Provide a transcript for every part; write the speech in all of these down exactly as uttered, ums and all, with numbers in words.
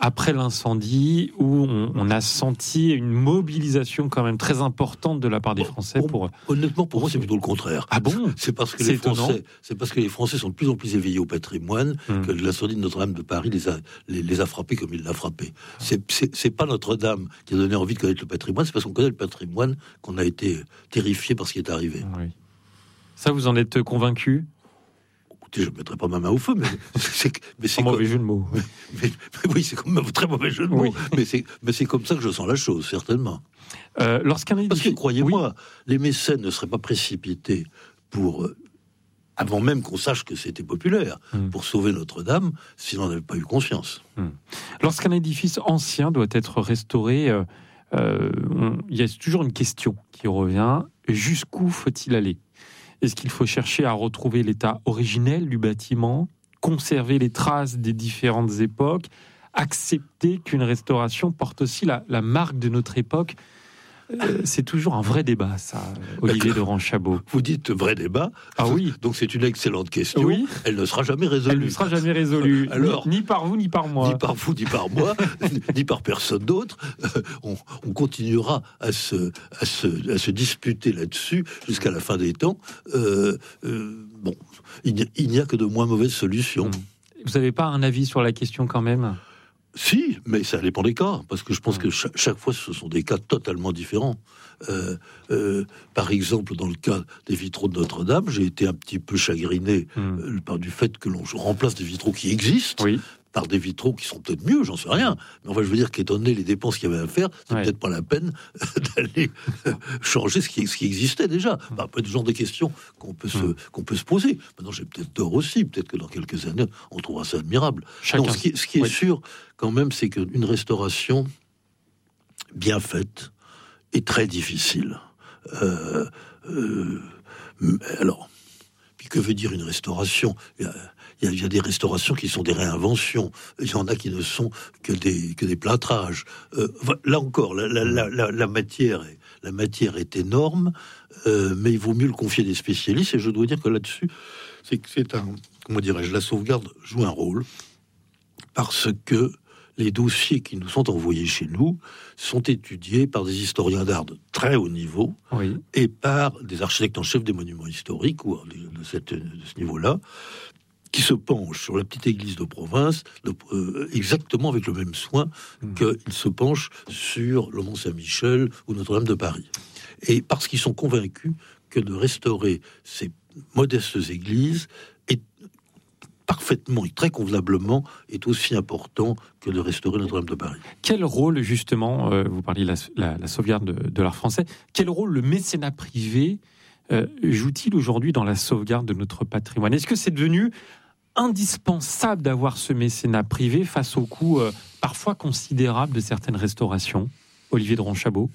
après l'incendie, où on, on a senti une mobilisation quand même très importante de la part des Français bon, pour... Honnêtement, pour moi, c'est plutôt le contraire. Ah bon ? C'est parce que c'est les Français, étonnant. c'est parce que les Français sont de plus en plus éveillés au patrimoine hum. que l'incendie de Notre-Dame de Paris les a, les, les a frappés comme il l'a frappé. C'est, c'est, c'est pas Notre-Dame qui a donné envie de connaître le patrimoine, c'est parce qu'on connaît le patrimoine qu'on a été terrifié par ce qui est arrivé. Oui. Ça, vous en êtes convaincu ? Écoutez, je ne mettrai pas ma main au feu, mais c'est, mais c'est un comme... mauvais jeu de mots. Mais, mais, mais oui, c'est comme un très mauvais jeu de mots, oui. mais, c'est, mais c'est comme ça que je sens la chose, certainement. Euh, lorsqu'un édifice... Parce que, croyez-moi, oui. les mécènes ne seraient pas précipités pour... Euh, avant même qu'on sache que c'était populaire, hum. pour sauver Notre-Dame, s'ils n'en avaient pas eu conscience. Hum. Lorsqu'un édifice ancien doit être restauré, euh, euh, on, il y a toujours une question qui revient. Jusqu'où faut-il aller ? Est-ce qu'il faut chercher à retrouver l'état originel du bâtiment, conserver les traces des différentes époques, accepter qu'une restauration porte aussi la, la marque de notre époque ? Euh, c'est toujours un vrai débat, ça, Olivier de Ranchabot. Vous dites vrai débat. Ah oui. Donc c'est une excellente question. Oui. Elle ne sera jamais résolue. Elle ne sera jamais résolue. Alors, ni, ni par vous, ni par moi. Ni par vous, ni par moi, ni par personne d'autre. Euh, on, on continuera à se, à, se, à se disputer là-dessus jusqu'à la fin des temps. Euh, euh, bon, il n'y, a, il n'y a que de moins mauvaises solutions. Vous n'avez pas un avis sur la question quand même ? Si, mais ça dépend des cas, parce que je pense que chaque, chaque fois, ce sont des cas totalement différents. Euh, euh, par exemple, dans le cas des vitraux de Notre-Dame, j'ai été un petit peu chagriné mmh. euh, par du fait que l'on remplace des vitraux qui existent oui. par des vitraux qui sont peut-être mieux, j'en sais rien. Mais enfin, je veux dire qu'étant donné les dépenses qu'il y avait à faire, c'est ouais. peut-être pas la peine d'aller changer ce qui, ce qui existait déjà. Mmh. Bah, peut-être ce genre de questions qu'on peut, mmh. se, qu'on peut se poser. Maintenant, j'ai peut-être tort aussi. Peut-être que dans quelques années, on trouvera ça admirable. Chacun. Non, ce qui, ce qui est ouais. sûr, quand même, c'est qu'une restauration bien faite est très difficile. Euh, euh, alors, puis que veut dire une restauration ? Il y a, il y a, il y a des restaurations qui sont des réinventions. Il y en a qui ne sont que des, que des plâtrages. Euh, là encore, la, la, la, la, la, matière est, la matière est énorme, euh, mais il vaut mieux le confier à des spécialistes. Et je dois dire que là-dessus, c'est que c'est un, comment dirais-je, la sauvegarde joue un rôle parce que les dossiers qui nous sont envoyés chez nous sont étudiés par des historiens d'art de très haut niveau oui. et par des architectes en chef des monuments historiques ou de, cette, de ce niveau-là, qui se penchent sur la petite église de province de, euh, exactement avec le même soin mmh. qu'ils se penchent sur le Mont-Saint-Michel ou Notre-Dame de Paris. Et parce qu'ils sont convaincus que de restaurer ces modestes églises est parfaitement et très convenablement est aussi important que de restaurer Notre-Dame de Paris. Quel rôle, justement, euh, vous parliez de la, la, la sauvegarde de, de l'art français, quel rôle le mécénat privé euh, joue-t-il aujourd'hui dans la sauvegarde de notre patrimoine ? Est-ce que c'est devenu indispensable d'avoir ce mécénat privé face au coût euh, parfois considérable de certaines restaurations ? Olivier de Ranchabot.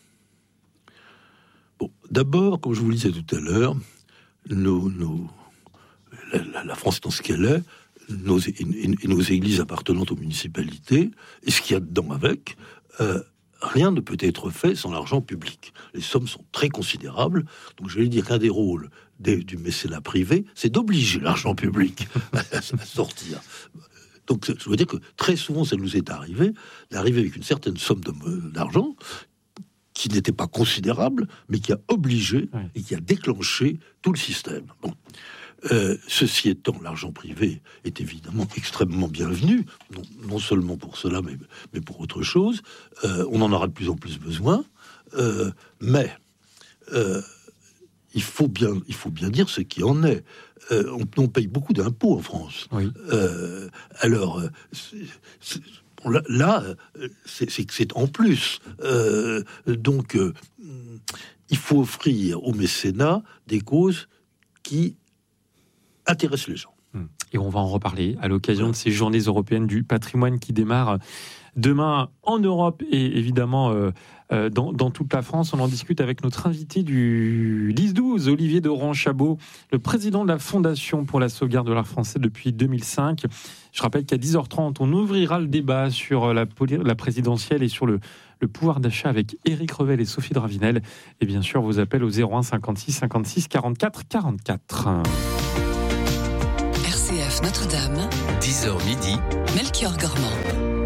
Bon, d'abord, comme je vous le disais tout à l'heure, nos... nos La, la, la France étant ce qu'elle est, nos, et, et nos églises appartenant aux municipalités, et ce qu'il y a dedans avec, euh, rien ne peut être fait sans l'argent public. Les sommes sont très considérables, donc je vais dire qu'un des rôles des, du mécénat privé, c'est d'obliger l'argent public à, à sortir. Donc je veux dire que très souvent, ça nous est arrivé d'arriver avec une certaine somme de, d'argent qui n'était pas considérable, mais qui a obligé ouais. et qui a déclenché tout le système. Bon. Euh, ceci étant, l'argent privé est évidemment extrêmement bienvenu, non, non seulement pour cela, mais, mais pour autre chose. Euh, on en aura de plus en plus besoin, euh, mais euh, il faut bien, il faut bien dire ce qui en est. Euh, on, on paye beaucoup d'impôts en France. Oui. Euh, alors, c'est, c'est, bon, là, là c'est, c'est, c'est en plus. Euh, donc, euh, il faut offrir au mécénat des causes qui intéresse les gens. Et on va en reparler à l'occasion de ces journées européennes du patrimoine qui démarrent demain en Europe et évidemment euh, euh, dans, dans toute la France. On en discute avec notre invité du dix douze, Olivier de Ranchabot, le président de la Fondation pour la sauvegarde de l'art français depuis deux mille cinq. Je rappelle qu'à dix heures trente, on ouvrira le débat sur la, la présidentielle et sur le, le pouvoir d'achat avec Éric Revel et Sophie Dravinel. Et bien sûr, vos appels au zéro un cinquante-six cinquante-six quarante-quatre quarante-quatre. R C F Notre-Dame, dix heures midi, Melchior Gormand.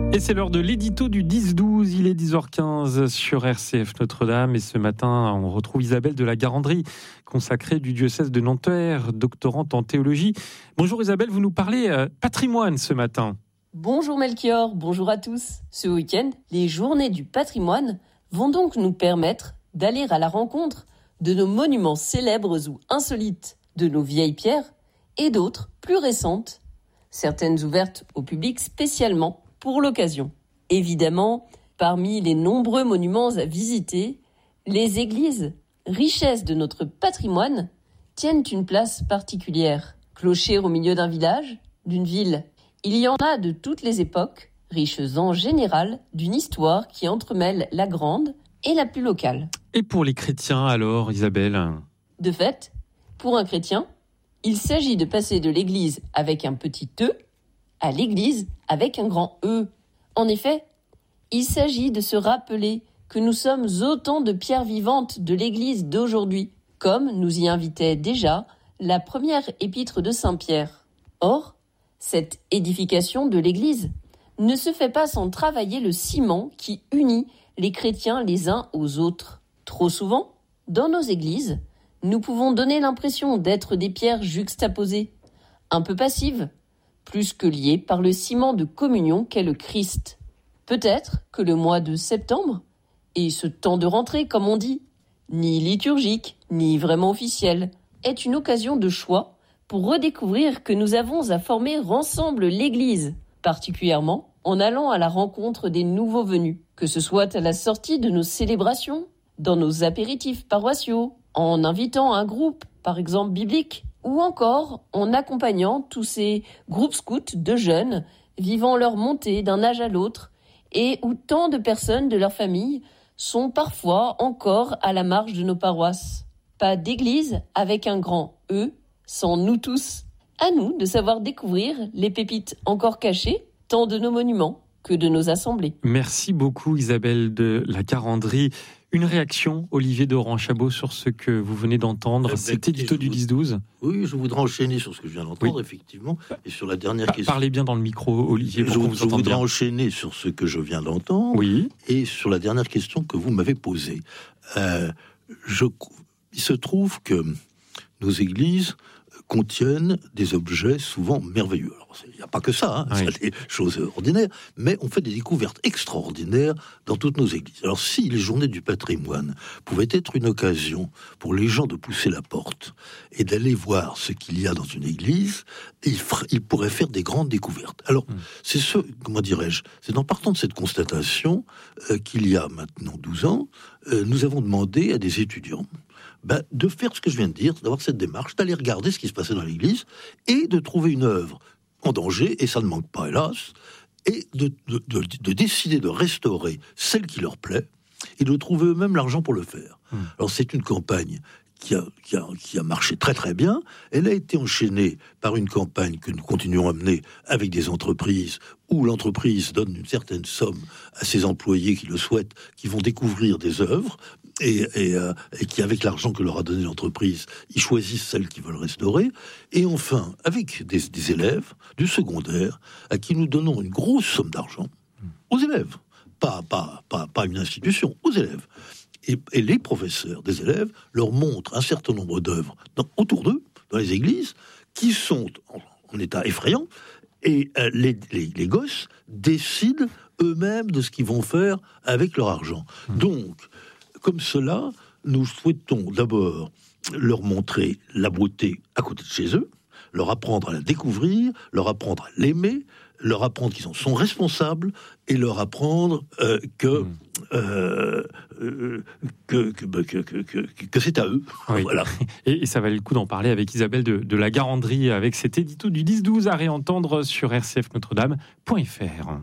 Et c'est l'heure de l'édito du dix douze, il est dix heures quinze sur R C F Notre-Dame et ce matin on retrouve Isabelle de la Garandrie, consacrée du diocèse de Nanterre, doctorante en théologie. Bonjour Isabelle, vous nous parlez euh, patrimoine ce matin. Bonjour Melchior, bonjour à tous. Ce week-end, les journées du patrimoine vont donc nous permettre d'aller à la rencontre de nos monuments célèbres ou insolites, de nos vieilles pierres et d'autres plus récentes, certaines ouvertes au public spécialement pour l'occasion. Évidemment, parmi les nombreux monuments à visiter, les églises, richesse de notre patrimoine, tiennent une place particulière. Clocher au milieu d'un village, d'une ville, il y en a de toutes les époques, riches en général d'une histoire qui entremêle la grande et la plus locale. Et pour les chrétiens alors, Isabelle ? De fait, pour un chrétien, il s'agit de passer de l'église avec un petit E à l'église avec un grand E. En effet, il s'agit de se rappeler que nous sommes autant de pierres vivantes de l'église d'aujourd'hui, comme nous y invitait déjà la première épître de Saint Pierre. Or, cette édification de l'église ne se fait pas sans travailler le ciment qui unit les chrétiens les uns aux autres. Trop souvent, dans nos églises, nous pouvons donner l'impression d'être des pierres juxtaposées, un peu passives, plus que liées par le ciment de communion qu'est le Christ. Peut-être que le mois de septembre, et ce temps de rentrée comme on dit, ni liturgique, ni vraiment officiel, est une occasion de choix pour redécouvrir que nous avons à former ensemble l'Église, particulièrement en allant à la rencontre des nouveaux venus, que ce soit à la sortie de nos célébrations, dans nos apéritifs paroissiaux, en invitant un groupe, par exemple biblique, ou encore en accompagnant tous ces groupes scouts de jeunes vivant leur montée d'un âge à l'autre et où tant de personnes de leur famille sont parfois encore à la marge de nos paroisses. Pas d'église avec un grand E sans nous tous. À nous de savoir découvrir les pépites encore cachées, tant de nos monuments que de nos assemblées. Merci beaucoup Isabelle de la Garandrie. Une réaction, Olivier Doran-Chabot, sur ce que vous venez d'entendre, euh, cet édito du dix douze. Oui, je voudrais enchaîner sur ce que je viens d'entendre, oui. Effectivement, et sur la dernière pa- question. Parlez bien dans le micro, Olivier, pour je, qu'on vous je entende voudrais bien. enchaîner sur ce que je viens d'entendre, oui. Et sur la dernière question que vous m'avez posée. Euh, je, il se trouve que nos églises contiennent des objets souvent merveilleux. Il n'y a pas que ça, hein, oui. C'est des choses ordinaires, mais on fait des découvertes extraordinaires dans toutes nos églises. Alors si les journées du patrimoine pouvaient être une occasion pour les gens de pousser la porte et d'aller voir ce qu'il y a dans une église, ils, f- ils pourraient faire des grandes découvertes. Alors mmh. c'est ce, comment dirais-je, c'est en partant de cette constatation euh, qu'il y a maintenant douze ans, euh, nous avons demandé à des étudiants Ben, de faire ce que je viens de dire, d'avoir cette démarche, d'aller regarder ce qui se passait dans l'église et de trouver une œuvre en danger, et ça ne manque pas hélas, et de, de, de, de décider de restaurer celle qui leur plaît et de trouver eux-mêmes l'argent pour le faire. Mmh. Alors c'est une campagne qui a, qui, a, qui a marché très très bien. Elle a été enchaînée par une campagne que nous continuons à mener avec des entreprises où l'entreprise donne une certaine somme à ses employés qui le souhaitent, qui vont découvrir des œuvres et, et, euh, et qui, avec l'argent que leur a donné l'entreprise, ils choisissent celles qu'ils veulent restaurer. Et enfin, avec des, des élèves du secondaire à qui nous donnons une grosse somme d'argent aux élèves, pas, pas, pas, pas une institution, aux élèves. Et, et les professeurs des élèves leur montrent un certain nombre d'œuvres dans, autour d'eux, dans les églises, qui sont en, en état effrayant, et euh, les, les, les gosses décident eux-mêmes de ce qu'ils vont faire avec leur argent. Mmh. Donc, comme cela, nous souhaitons d'abord leur montrer la beauté à côté de chez eux, leur apprendre à la découvrir, leur apprendre à l'aimer, leur apprendre qu'ils en sont responsables et leur apprendre euh, que, mmh. euh, euh, que, que, que, que, que, que c'est à eux. Oui. Voilà. Et, et ça valait le coup d'en parler avec Isabelle de, de la Garandrie, avec cet édito du dix douze à réentendre sur r c f notre dame point f r.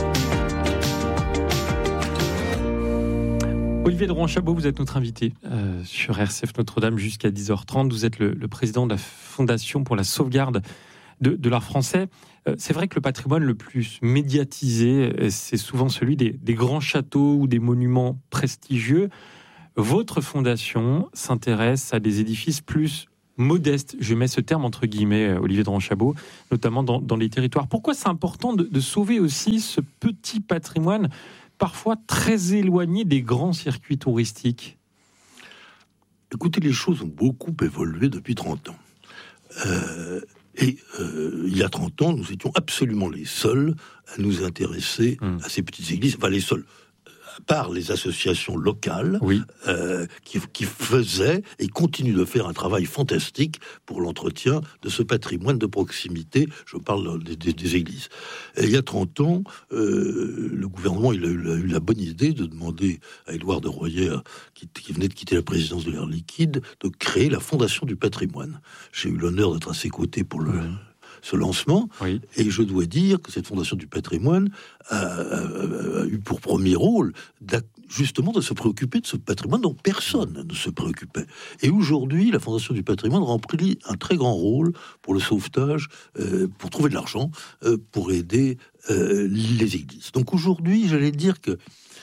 Olivier Doran-Chabot, vous êtes notre invité euh, sur R C F Notre-Dame jusqu'à dix heures trente. Vous êtes le, le président de la Fondation pour la sauvegarde de, de l'art français. Euh, c'est vrai que le patrimoine le plus médiatisé, c'est souvent celui des, des grands châteaux ou des monuments prestigieux. Votre fondation s'intéresse à des édifices plus modeste, je mets ce terme entre guillemets, Olivier de Ronchabot, notamment dans, dans les territoires. Pourquoi c'est important de, de sauver aussi ce petit patrimoine, parfois très éloigné des grands circuits touristiques ? Écoutez, les choses ont beaucoup évolué depuis trente ans. Euh, et euh, il y a trente ans, nous étions absolument les seuls à nous intéresser mmh. à ces petites églises, enfin les seuls, par les associations locales oui. euh, qui, qui faisaient et continuent de faire un travail fantastique pour l'entretien de ce patrimoine de proximité. Je parle des, des, des églises. Et il y a trente ans, euh, le gouvernement il a, eu, il a eu la bonne idée de demander à Édouard de Royer, qui, qui venait de quitter la présidence de l'Air Liquide, de créer la Fondation du patrimoine. J'ai eu l'honneur d'être à ses côtés pour le... Mmh. ce lancement, oui. et je dois dire que cette Fondation du patrimoine a, a, a eu pour premier rôle justement de se préoccuper de ce patrimoine dont personne ne se préoccupait. Et aujourd'hui, la Fondation du patrimoine remplit un très grand rôle pour le sauvetage, euh, pour trouver de l'argent, euh, pour aider euh, les églises. Donc aujourd'hui, j'allais dire que,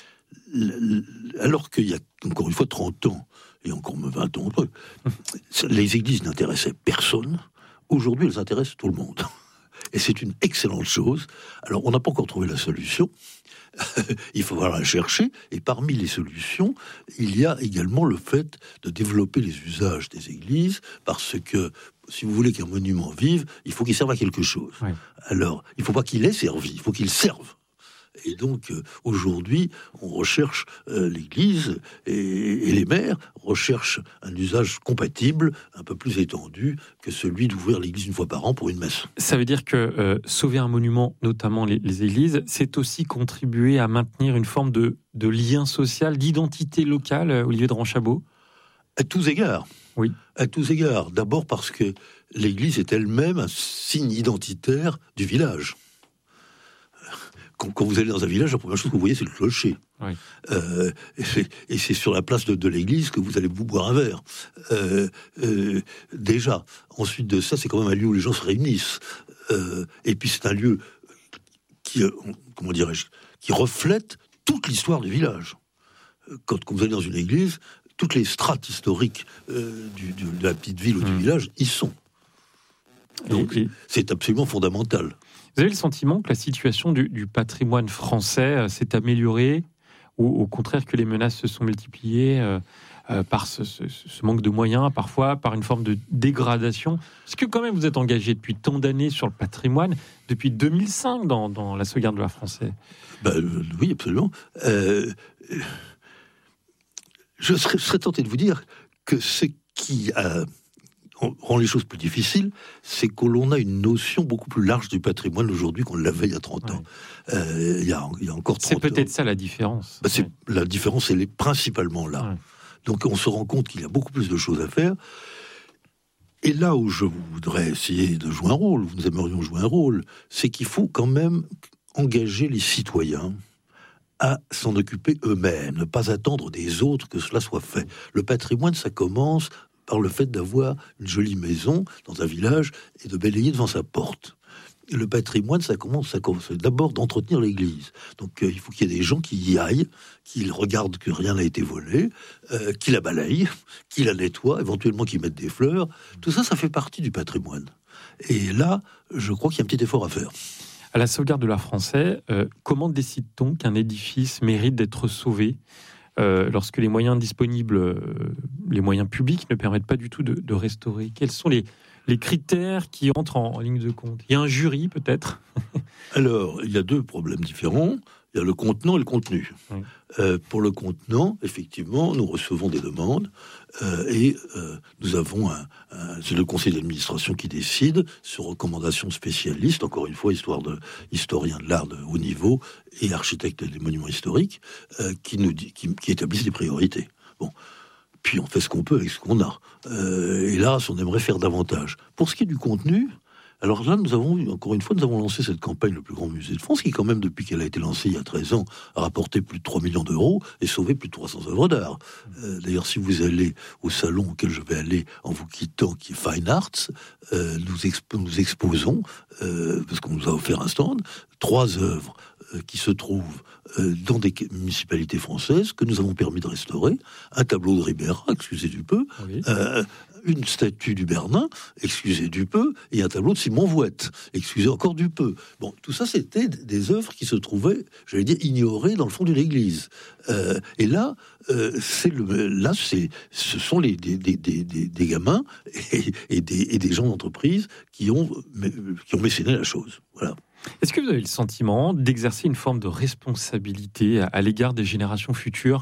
alors qu'il y a encore une fois trente ans, et encore vingt ans, les églises n'intéressaient personne. Aujourd'hui, elles intéressent tout le monde. Et c'est une excellente chose. Alors, on n'a pas encore trouvé la solution. Il faut la chercher. Et parmi les solutions, il y a également le fait de développer les usages des églises, parce que, si vous voulez qu'un monument vive, il faut qu'il serve à quelque chose. Oui. Alors, il ne faut pas qu'il ait servi, il faut qu'il serve. Et donc, euh, aujourd'hui, on recherche euh, l'Église et, et les maires recherchent un usage compatible, un peu plus étendu que celui d'ouvrir l'Église une fois par an pour une messe. Ça veut dire que euh, sauver un monument, notamment les, les églises, c'est aussi contribuer à maintenir une forme de, de lien social, d'identité locale, Olivier de Ronchabot ? À tous égards. Oui. À tous égards. D'abord parce que l'Église est elle-même un signe identitaire du village. Quand, quand vous allez dans un village, la première chose que vous voyez, c'est le clocher. Oui. Euh, et, c'est, et c'est sur la place de, de l'église que vous allez vous boire un verre. Euh, euh, déjà. Ensuite de ça, c'est quand même un lieu où les gens se réunissent. Euh, et puis c'est un lieu qui, euh, comment dirais-je, qui reflète toute l'histoire du village. Quand, quand vous allez dans une église, toutes les strates historiques euh, du, du, de la petite ville ou du mmh. village y sont. Donc et, et... c'est absolument fondamental. Vous avez le sentiment que la situation du, du patrimoine français s'est améliorée, ou au contraire que les menaces se sont multipliées euh, euh, par ce, ce, ce manque de moyens, parfois par une forme de dégradation ? Est-ce que quand même vous êtes engagé depuis tant d'années sur le patrimoine, depuis deux mille cinq dans, dans la sauvegarde de l'art français ? Ben, euh, oui, absolument. Euh, je, serais, je serais tenté de vous dire que ce qui a... rend les choses plus difficiles, c'est que l'on a une notion beaucoup plus large du patrimoine aujourd'hui qu'on l'avait il y a trente ans. Ouais. Euh, il, y a, il y a encore trente ans. C'est peut-être ça la différence. Bah c'est, ouais. La différence, elle est principalement là. Ouais. Donc on se rend compte qu'il y a beaucoup plus de choses à faire. Et là où je voudrais essayer de jouer un rôle, où nous aimerions jouer un rôle, c'est qu'il faut quand même engager les citoyens à s'en occuper eux-mêmes, ne pas attendre des autres que cela soit fait. Le patrimoine, ça commence par le fait d'avoir une jolie maison dans un village et de balayer devant sa porte. Le patrimoine, ça commence, ça commence d'abord d'entretenir l'église. Donc euh, il faut qu'il y ait des gens qui y aillent, qui regardent que rien n'a été volé, euh, qui la balayent, qui la nettoient, éventuellement qui mettent des fleurs. Tout ça, ça fait partie du patrimoine. Et là, je crois qu'il y a un petit effort à faire. À la sauvegarde de l'art français, euh, comment décide-t-on qu'un édifice mérite d'être sauvé ? Euh, lorsque les moyens disponibles, euh, les moyens publics ne permettent pas du tout de, de restaurer. Quels sont les, les critères qui entrent en, en ligne de compte ? Il y a un jury, peut-être ? Alors, il y a deux problèmes différents. Il y a le contenant et le contenu. Oui. Euh, pour le contenant, effectivement, nous recevons des demandes euh, et euh, nous avons un, un, c'est le conseil d'administration qui décide sur recommandation de spécialistes, encore une fois, histoire de historiens de l'art de haut niveau et architectes des monuments historiques, euh, qui nous dit, qui, qui établissent des priorités. Bon. Puis on fait ce qu'on peut avec ce qu'on a. Euh, et là, on aimerait faire davantage. Pour ce qui est du contenu, alors là, nous avons, encore une fois, nous avons lancé cette campagne Le plus grand musée de France, qui quand même, depuis qu'elle a été lancée il y a treize ans, a rapporté plus de trois millions d'euros et sauvé plus de trois cents œuvres d'art. Euh, d'ailleurs, si vous allez au salon auquel je vais aller en vous quittant, qui est Fine Arts, euh, nous, exp- nous exposons, euh, parce qu'on nous a offert un stand, trois œuvres euh, qui se trouvent euh, dans des municipalités françaises que nous avons permis de restaurer. Un tableau de Ribera, excusez du peu, oui. euh, une statue du Bernin, excusez du peu, et un tableau de Simon Vouette, excusez encore du peu. Bon, tout ça, c'était des œuvres qui se trouvaient, j'allais dire, ignorées dans le fond d'une église. Euh, et là, euh, c'est le, là, c'est, ce sont les, des, des, des, des gamins et, et, des, et des gens d'entreprise qui ont, qui ont mécéné la chose. Voilà. Est-ce que vous avez le sentiment d'exercer une forme de responsabilité à, à l'égard des générations futures,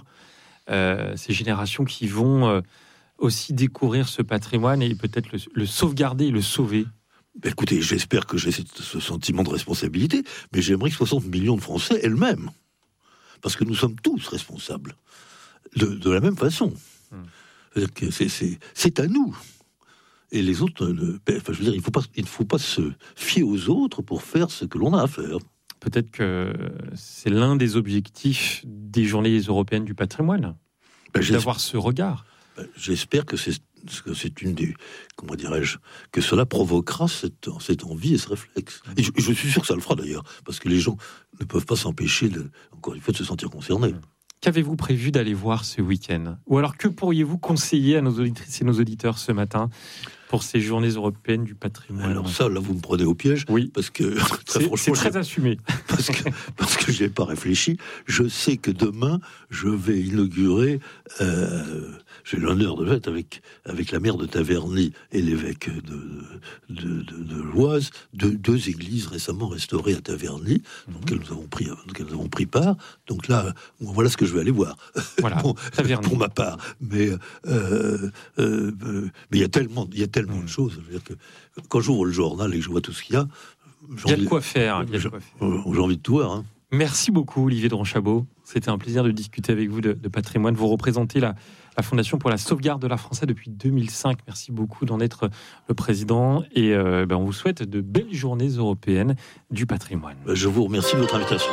euh, ces générations qui vont euh, aussi découvrir ce patrimoine et peut-être le, le sauvegarder et le sauver? Ben écoutez, j'espère que j'ai ce sentiment de responsabilité, mais j'aimerais que soixante millions de Français aient le même. Parce que nous sommes tous responsables. De, de la même façon. Hum. C'est-à-dire que c'est, c'est, c'est à nous. Et les autres, le, enfin, je veux dire, il, faut pas, il ne faut pas se fier aux autres pour faire ce que l'on a à faire. Peut-être que c'est l'un des objectifs des journées européennes du patrimoine, ben, d'avoir ce regard. Ben, j'espère que c'est, que c'est une des... Comment dirais-je? Que cela provoquera cette, cette envie et ce réflexe. Et je, je suis sûr que ça le fera d'ailleurs, parce que les gens ne peuvent pas s'empêcher, de, encore une fois, de se sentir concernés. Qu'avez-vous prévu d'aller voir ce week-end? Ou alors, que pourriez-vous conseiller à nos auditrices et nos auditeurs ce matin pour ces journées européennes du patrimoine? Alors ça, là, vous me prenez au piège. Oui. Parce que, très c'est, franchement, c'est très assumé. Parce que, parce que je n'ai pas réfléchi. Je sais que demain, je vais inaugurer... Euh, j'ai l'honneur de l'être avec, avec la maire de Taverny et l'évêque de, de, de, de l'Oise, de deux églises récemment restaurées à Taverny, mmh. dans lesquelles nous avons pris, dans lesquelles nous avons pris part. Donc là, voilà ce que je vais aller voir. Voilà, bon, pour ma part. Mais euh, euh, euh, mais il y a tellement, il y a tellement mmh. de choses. Je veux dire que quand j'ouvre le journal et que je vois tout ce qu'il y a, il y a de quoi faire. Il y a de quoi faire. J'ai envie de tout voir. Hein. Merci beaucoup, Olivier de Ronchabot. C'était un plaisir de discuter avec vous de, de patrimoine. Vous représentez la, la Fondation pour la sauvegarde de l'art français depuis deux mille cinq. Merci beaucoup d'en être le président. Et euh, ben on vous souhaite de belles journées européennes du patrimoine. Je vous remercie de votre invitation.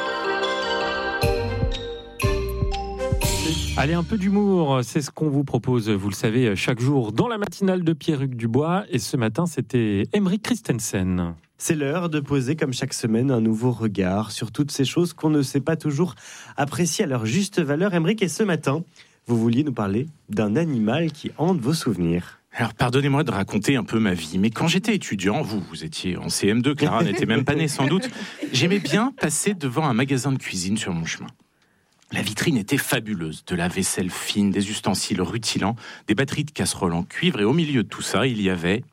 Allez, un peu d'humour, c'est ce qu'on vous propose, vous le savez, chaque jour dans la matinale de Pierre-Hugues Dubois. Et ce matin, c'était Aymeric Christensen. C'est l'heure de poser, comme chaque semaine, un nouveau regard sur toutes ces choses qu'on ne sait pas toujours apprécier à leur juste valeur. Aymeric, et ce matin, vous vouliez nous parler d'un animal qui hante vos souvenirs. Alors, pardonnez-moi de raconter un peu ma vie, mais quand j'étais étudiant, vous, vous étiez en C M deux, Clara n'était même pas née sans doute, j'aimais bien passer devant un magasin de cuisine sur mon chemin. La vitrine était fabuleuse, de la vaisselle fine, des ustensiles rutilants, des batteries de casseroles en cuivre, et au milieu de tout ça, il y avait...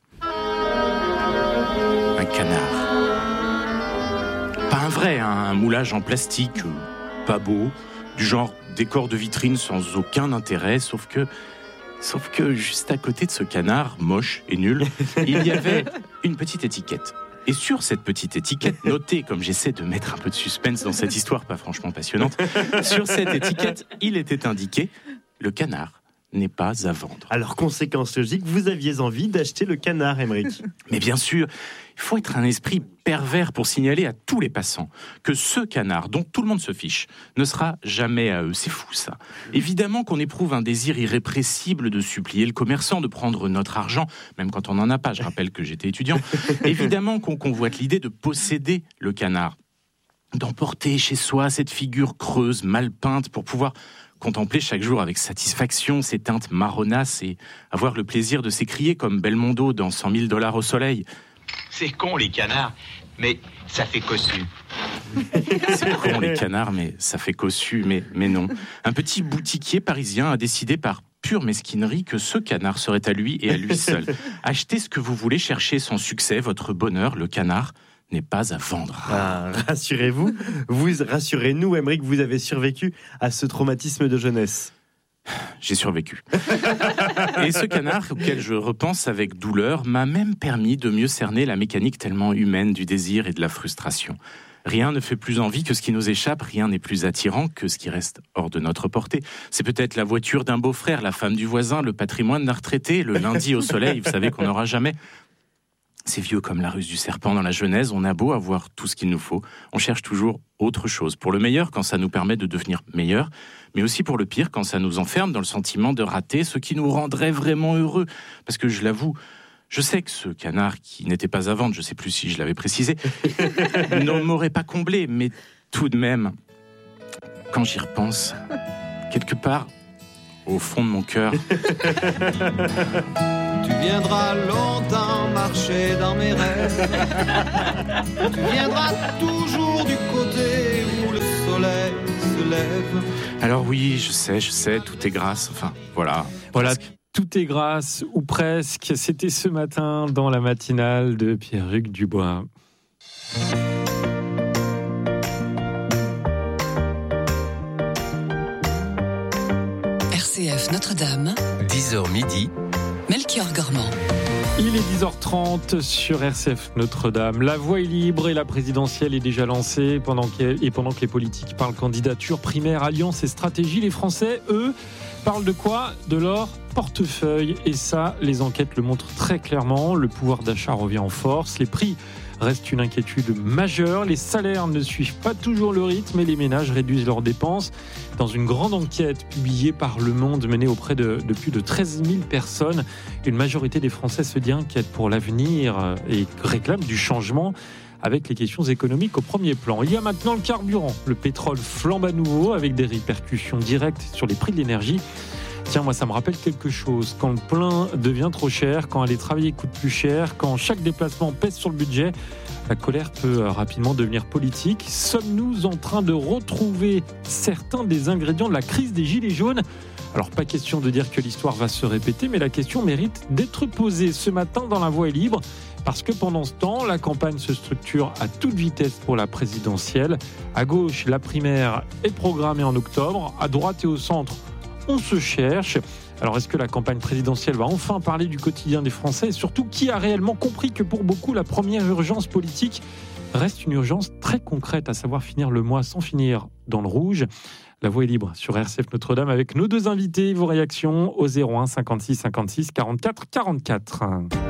un canard. Pas un vrai, hein, un moulage en plastique, euh, pas beau, du genre décor de vitrine sans aucun intérêt, sauf que... Sauf que juste à côté de ce canard, moche et nul, il y avait une petite étiquette. Et sur cette petite étiquette, notée, comme j'essaie de mettre un peu de suspense dans cette histoire pas franchement passionnante, sur cette étiquette, il était indiqué « Le canard n'est pas à vendre ». Alors, conséquence logique, vous aviez envie d'acheter le canard, Aymeric. Mais bien sûr, il faut être un esprit pervers pour signaler à tous les passants que ce canard, dont tout le monde se fiche, ne sera jamais à eux. C'est fou, ça. Évidemment qu'on éprouve un désir irrépressible de supplier le commerçant de prendre notre argent, même quand on n'en a pas. Je rappelle que j'étais étudiant. Évidemment qu'on convoite l'idée de posséder le canard, d'emporter chez soi cette figure creuse, mal peinte, pour pouvoir contempler chaque jour avec satisfaction ces teintes marronasses et avoir le plaisir de s'écrier comme Belmondo dans cent mille dollars au soleil. C'est con les canards, mais ça fait cossu. C'est con les canards, mais ça fait cossu, mais, mais non. Un petit boutiquier parisien a décidé par pure mesquinerie que ce canard serait à lui et à lui seul. Achetez ce que vous voulez, chercher son succès, votre bonheur, le canard n'est pas à vendre. Ah, rassurez-vous, vous rassurez-nous, Aymeric, vous avez survécu à ce traumatisme de jeunesse. J'ai survécu. Et ce canard, auquel je repense avec douleur, m'a même permis de mieux cerner la mécanique tellement humaine du désir et de la frustration. Rien ne fait plus envie que ce qui nous échappe, rien n'est plus attirant que ce qui reste hors de notre portée. C'est peut-être la voiture d'un beau-frère, la femme du voisin, le patrimoine d'un retraité, le lundi au soleil, vous savez qu'on n'aura jamais... C'est vieux comme la ruse du serpent dans la Genèse, on a beau avoir tout ce qu'il nous faut, on cherche toujours autre chose. Pour le meilleur, quand ça nous permet de devenir meilleur, mais aussi pour le pire, quand ça nous enferme dans le sentiment de rater ce qui nous rendrait vraiment heureux. Parce que je l'avoue, je sais que ce canard qui n'était pas à vendre, je ne sais plus si je l'avais précisé, ne m'aurait pas comblé, mais tout de même, quand j'y repense, quelque part, au fond de mon cœur, tu viendras longtemps marcher dans mes rêves. Tu viendras toujours du côté où le soleil se lève. Alors oui, je sais, je sais, tout est grâce. Enfin, voilà. Voilà, tout est grâce, ou presque. C'était ce matin dans la matinale de Pierre-Hugues Dubois. R C F Notre-Dame, dix heures midi, Melchior Gormand. Il est dix heures trente sur R C F Notre-Dame. La voie est libre et la présidentielle est déjà lancée. Pendant que, et pendant que les politiques parlent candidature, primaire, alliance et stratégie, les Français, eux, parlent de quoi ? De leur portefeuille. Et ça, les enquêtes le montrent très clairement. Le pouvoir d'achat revient en force. Les prix restent une inquiétude majeure. Les salaires ne suivent pas toujours le rythme et les ménages réduisent leurs dépenses. Dans une grande enquête publiée par Le Monde, menée auprès de, de plus de treize mille personnes, une majorité des Français se dit inquiète pour l'avenir et réclame du changement, avec les questions économiques au premier plan. Il y a maintenant le carburant. Le pétrole flambe à nouveau avec des répercussions directes sur les prix de l'énergie. Tiens, moi, ça me rappelle quelque chose. Quand le plein devient trop cher, quand aller travailler coûte plus cher, quand chaque déplacement pèse sur le budget, la colère peut rapidement devenir politique. Sommes-nous en train de retrouver certains des ingrédients de la crise des Gilets jaunes ? Alors, pas question de dire que l'histoire va se répéter, mais la question mérite d'être posée ce matin dans La Voie est libre. Parce que pendant ce temps, la campagne se structure à toute vitesse pour la présidentielle. À gauche, la primaire est programmée en octobre. À droite et au centre, on se cherche. Alors, est-ce que la campagne présidentielle va enfin parler du quotidien des Français ? Et surtout, qui a réellement compris que pour beaucoup, la première urgence politique reste une urgence très concrète, à savoir finir le mois sans finir dans le rouge ? La Voie est libre sur R C F Notre-Dame avec nos deux invités. Vos réactions au zéro un cinquante-six cinquante-six quarante-quatre quarante-quatre.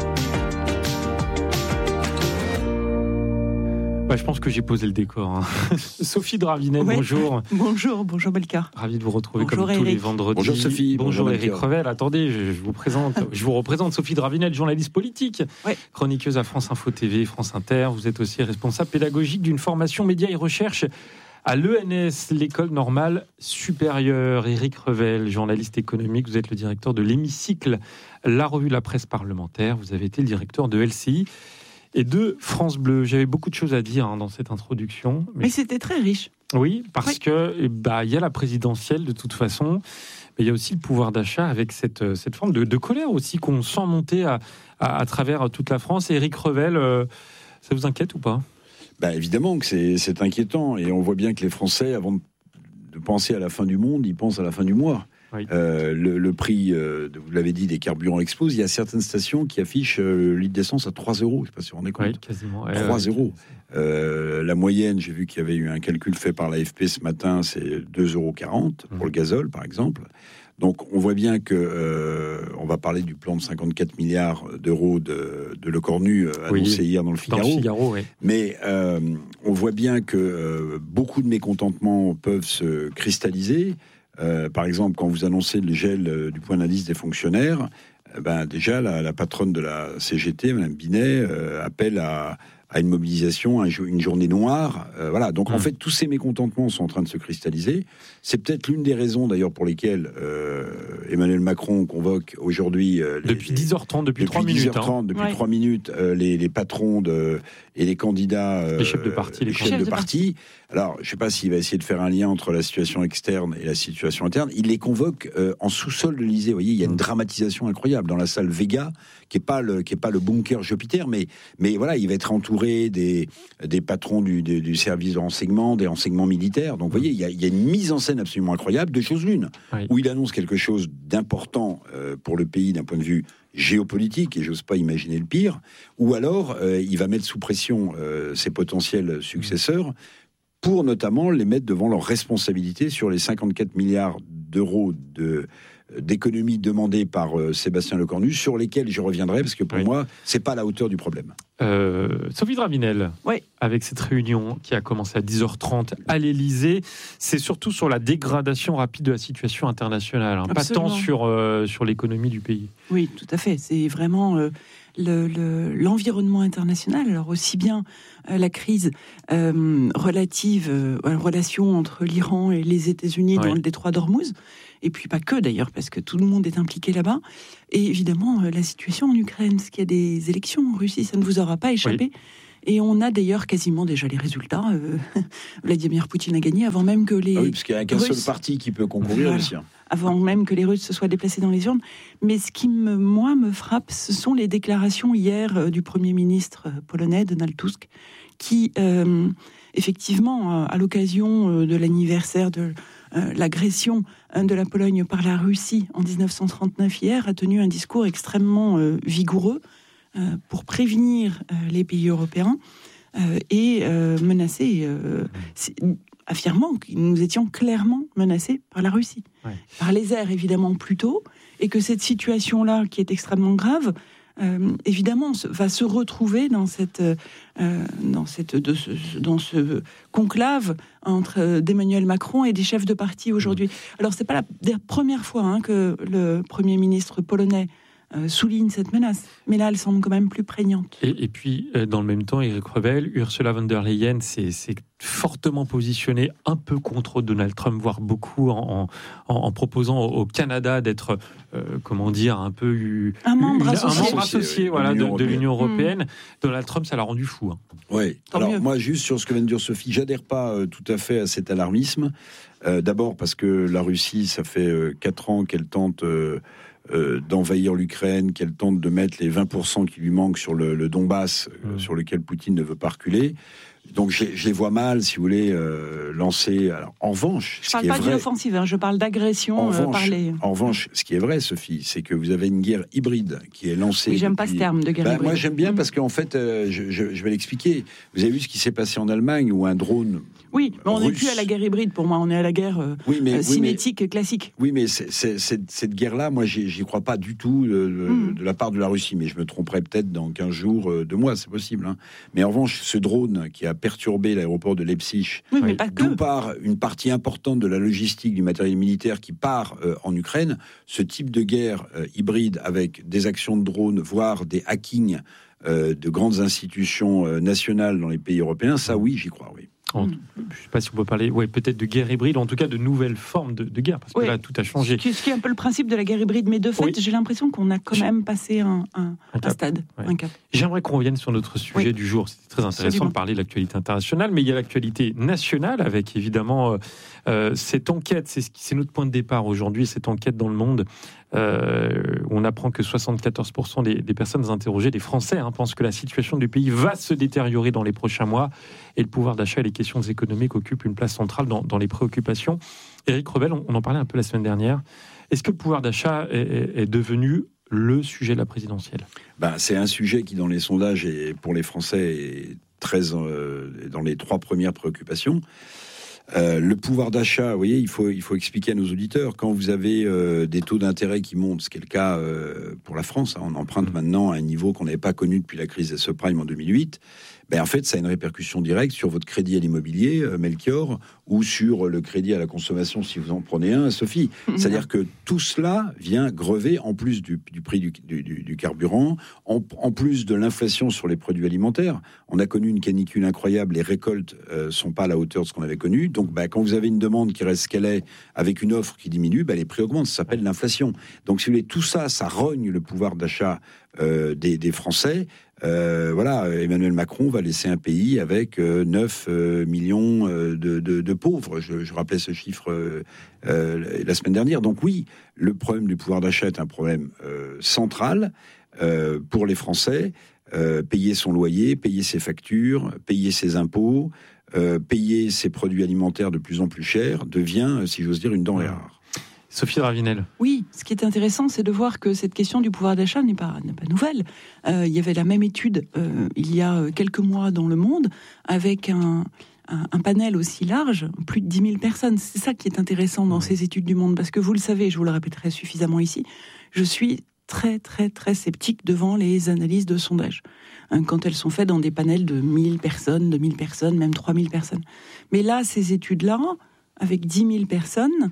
Bah, je pense que j'ai posé le décor. Hein. Sophie Dravinel, ouais. bonjour. Bonjour, bonjour Melchior. Ravi de vous retrouver bonjour comme Eric. tous les vendredis. Bonjour Sophie. Bonjour, bonjour Éric Revel. Attendez, je, je vous présente, je vous représente Sophie Dravinel, journaliste politique, ouais. chroniqueuse à France Info T V, France Inter. Vous êtes aussi responsable pédagogique d'une formation médias et recherche à l'E N S, l'École normale supérieure. Éric Revel, journaliste économique, vous êtes le directeur de l'Hémicycle, la revue de la presse parlementaire. Vous avez été le directeur de L C I et de France Bleu. J'avais beaucoup de choses à dire hein, dans cette introduction. Mais... mais c'était très riche. Oui, parce oui. que bah, y a la présidentielle de toute façon, mais il y a aussi le pouvoir d'achat avec cette, cette forme de, de colère aussi qu'on sent monter à, à, à travers toute la France. Et Éric Revel, euh, ça vous inquiète ou pas ? Bah, évidemment que c'est, c'est inquiétant. Et on voit bien que les Français, avant de, de penser à la fin du monde, ils pensent à la fin du mois. Oui. Euh, le, le prix, euh, vous l'avez dit, des carburants explose. Il y a certaines stations qui affichent euh, le litre d'essence à trois euros. Je ne sais pas si vous vous rendez compte. Oui, quasiment. trois euros. Euh, la moyenne, j'ai vu qu'il y avait eu un calcul fait par l'A F P ce matin, c'est deux euros quarante pour mmh. le gazole, par exemple. Donc, on voit bien que euh, on va parler du plan de cinquante-quatre milliards d'euros de, de Lecornu euh, annoncé oui, hier dans le Figaro. Dans le Figaro, oui. Mais euh, on voit bien que euh, beaucoup de mécontentements peuvent se cristalliser. Euh, par exemple, quand vous annoncez le gel euh, du point d'indice des fonctionnaires, euh, ben déjà la, la patronne de la C G T, Mme Binet, euh, appelle à, à une mobilisation, à une journée noire. Euh, voilà. Donc mmh. en fait, tous ces mécontentements sont en train de se cristalliser. C'est peut-être l'une des raisons d'ailleurs pour lesquelles euh, Emmanuel Macron convoque aujourd'hui euh, les, depuis dix heures trente, depuis, depuis trois minutes, dix heures trente, hein. depuis ouais. trois minutes, euh, les, les patrons de, et les candidats, euh, les chefs de parti, les, les chefs, chefs de, de parti. parti. Alors, je ne sais pas s'il va essayer de faire un lien entre la situation externe et la situation interne. Il les convoque euh, en sous-sol de l'Élysée. Vous voyez, il y a une dramatisation incroyable dans la salle Vega, qui n'est pas le qui est pas le bunker Jupiter, mais mais voilà, il va être entouré des des patrons du, du, du service de renseignement, des renseignements militaires. Donc, vous voyez, il y a, il y a une mise en scène absolument incroyable. Deux choses l'une, oui. où il annonce quelque chose d'important euh, pour le pays d'un point de vue géopolitique, et j'ose pas imaginer le pire, ou alors euh, il va mettre sous pression euh, ses potentiels successeurs pour notamment les mettre devant leurs responsabilités sur les cinquante-quatre milliards d'euros de, d'économies demandées par euh, Sébastien Lecornu, sur lesquels je reviendrai, parce que pour oui. moi, c'est pas à la hauteur du problème. Euh, Sophie Dravinel, oui. avec cette réunion qui a commencé à dix heures trente à l'Élysée, c'est surtout sur la dégradation rapide de la situation internationale, hein, pas tant sur, euh, sur l'économie du pays. Oui, tout à fait. C'est vraiment... Euh, le, le, l'environnement international, alors aussi bien euh, la crise euh, relative euh, à la relation entre l'Iran et les États-Unis oui. dans le détroit d'Ormuz, et puis pas que d'ailleurs, parce que tout le monde est impliqué là-bas, et évidemment euh, la situation en Ukraine, parce qu'il y a des élections en Russie, ça ne vous aura pas échappé. Oui. Et on a d'ailleurs quasiment déjà les résultats. Euh, Vladimir Poutine a gagné avant même que les. Ah oui, parce qu'il n'y a qu'un Russes... seul parti qui peut concourir voilà. aussi. Avant même que les Russes se soient déplacés dans les urnes. Mais ce qui, me, moi, me frappe, ce sont les déclarations hier euh, du Premier ministre polonais, Donald Tusk, qui, euh, effectivement, à l'occasion euh, de l'anniversaire de euh, l'agression euh, de la Pologne par la Russie en dix-neuf cent trente-neuf, hier, a tenu un discours extrêmement euh, vigoureux euh, pour prévenir euh, les pays européens euh, et euh, menacer... Euh, affirmant que nous étions clairement menacés par la Russie. Ouais. Par les airs, évidemment, plutôt, et que cette situation-là, qui est extrêmement grave, euh, évidemment, va se retrouver dans, cette, euh, dans, cette, de ce, dans ce conclave entre d'Emmanuel Macron et des chefs de parti aujourd'hui. Alors, c'est pas la, la première fois hein, que le Premier ministre polonais Euh, souligne cette menace, mais là elle semble quand même plus prégnante. Et, et puis euh, dans le même temps, Éric Revel, Ursula von der Leyen s'est, s'est fortement positionnée un peu contre Donald Trump, voire beaucoup en, en, en proposant au, au Canada d'être, euh, comment dire, un peu u, un membre une, associé, un membre associé voilà, de, de l'Union européenne. Mmh. Donald Trump, ça l'a rendu fou. Hein. Oui. Alors mieux. Moi, juste sur ce que vient de dire Sophie, j'adhère pas euh, tout à fait à cet alarmisme. Euh, d'abord parce que la Russie, ça fait euh, quatre ans qu'elle tente. Euh, Euh, d'envahir l'Ukraine, qu'elle tente de mettre les vingt pour cent qui lui manquent sur le, le Donbass, euh, mmh. sur lequel Poutine ne veut pas reculer. Donc je, je les vois mal, si vous voulez, euh, lancer... Alors, en revanche... Je ne parle pas d'une offensive, hein, je parle d'agression en, euh, revanche, par les... en revanche, ce qui est vrai, Sophie, c'est que vous avez une guerre hybride qui est lancée... Oui, j'aime depuis... pas ce terme de guerre bah, hybride. Moi, j'aime bien mmh. parce qu'en fait, euh, je, je, je vais l'expliquer. Vous avez vu ce qui s'est passé en Allemagne, où un drone... Oui, mais on n'est plus à la guerre hybride pour moi, on est à la guerre euh, oui, mais, euh, cinétique oui, mais, classique. Oui, mais c'est, c'est, c'est, cette guerre-là, moi, j'y, j'y crois pas du tout euh, mmh. de la part de la Russie, mais je me tromperai peut-être dans quinze jours, euh, deux mois, c'est possible. Hein. Mais en revanche, ce drone qui a perturbé l'aéroport de Leipzig, oui, mais pas que. d'où part une partie importante de la logistique du matériel militaire qui part euh, en Ukraine, ce type de guerre euh, hybride avec des actions de drones, voire des hackings euh, de grandes institutions euh, nationales dans les pays européens, ça oui, j'y crois, oui. En, je ne sais pas si on peut parler, ouais, peut-être de guerre hybride, en tout cas de nouvelles formes de, de guerre, parce que oui. là, tout a changé. Ce qui, ce qui est un peu le principe de la guerre hybride, mais de fait, oui. j'ai l'impression qu'on a quand même passé un, un, un, un stade, ouais. un cap. J'aimerais qu'on revienne sur notre sujet oui. du jour. C'était très intéressant Absolument. de parler de l'actualité internationale, mais il y a l'actualité nationale, avec évidemment euh, euh, cette enquête, c'est, c'est notre point de départ aujourd'hui, cette enquête dans le monde. Euh, on apprend que soixante-quatorze pour cent des, des personnes interrogées, des Français, hein, pensent que la situation du pays va se détériorer dans les prochains mois, et le pouvoir d'achat et les questions économiques occupent une place centrale dans, dans les préoccupations. Éric Revel, on, on en parlait un peu la semaine dernière. Est-ce que le pouvoir d'achat est, est, est devenu le sujet de la présidentielle ? Ben, c'est un sujet qui, dans les sondages, et pour les Français, est très euh, dans les trois premières préoccupations. Euh, le pouvoir d'achat, vous voyez, il faut, il faut expliquer à nos auditeurs, quand vous avez euh, des taux d'intérêt qui montent, ce qui est le cas euh, pour la France, hein, on emprunte maintenant à un niveau qu'on n'avait pas connu depuis la crise des subprimes en deux mille huit, ben, en fait, ça a une répercussion directe sur votre crédit à l'immobilier, euh, Melchior, ou sur le crédit à la consommation, si vous en prenez un, Sophie. C'est-à-dire que tout cela vient grever, en plus du, du prix du, du, du carburant, en, en plus de l'inflation sur les produits alimentaires. On a connu une canicule incroyable, les récoltes euh, sont pas à la hauteur de ce qu'on avait connu. Donc, ben, quand vous avez une demande qui reste ce qu'elle est, avec une offre qui diminue, ben, les prix augmentent. Ça s'appelle l'inflation. Donc, si vous voulez, tout ça, ça rogne le pouvoir d'achat euh, des, des Français. Euh, voilà, Emmanuel Macron va laisser un pays avec euh, neuf euh, millions euh, de, de, de pauvres. Je, je rappelais ce chiffre euh, euh, la semaine dernière. Donc oui, le problème du pouvoir d'achat est un problème euh, central euh, pour les Français. Euh, payer son loyer, payer ses factures, payer ses impôts, euh, payer ses produits alimentaires de plus en plus chers devient, si j'ose dire, une denrée rare. Sophie Dravinel. Oui, ce qui est intéressant, c'est de voir que cette question du pouvoir d'achat n'est pas, n'est pas nouvelle. Euh, il y avait la même étude euh, il y a quelques mois dans le monde, avec un, un, un panel aussi large, plus de dix mille personnes. C'est ça qui est intéressant dans ces études du monde, parce que vous le savez, je vous le répéterai suffisamment ici, je suis très, très, très sceptique devant les analyses de sondage, hein, quand elles sont faites dans des panels de mille personnes, deux mille personnes, même trois mille personnes. Mais là, ces études-là, avec dix mille personnes...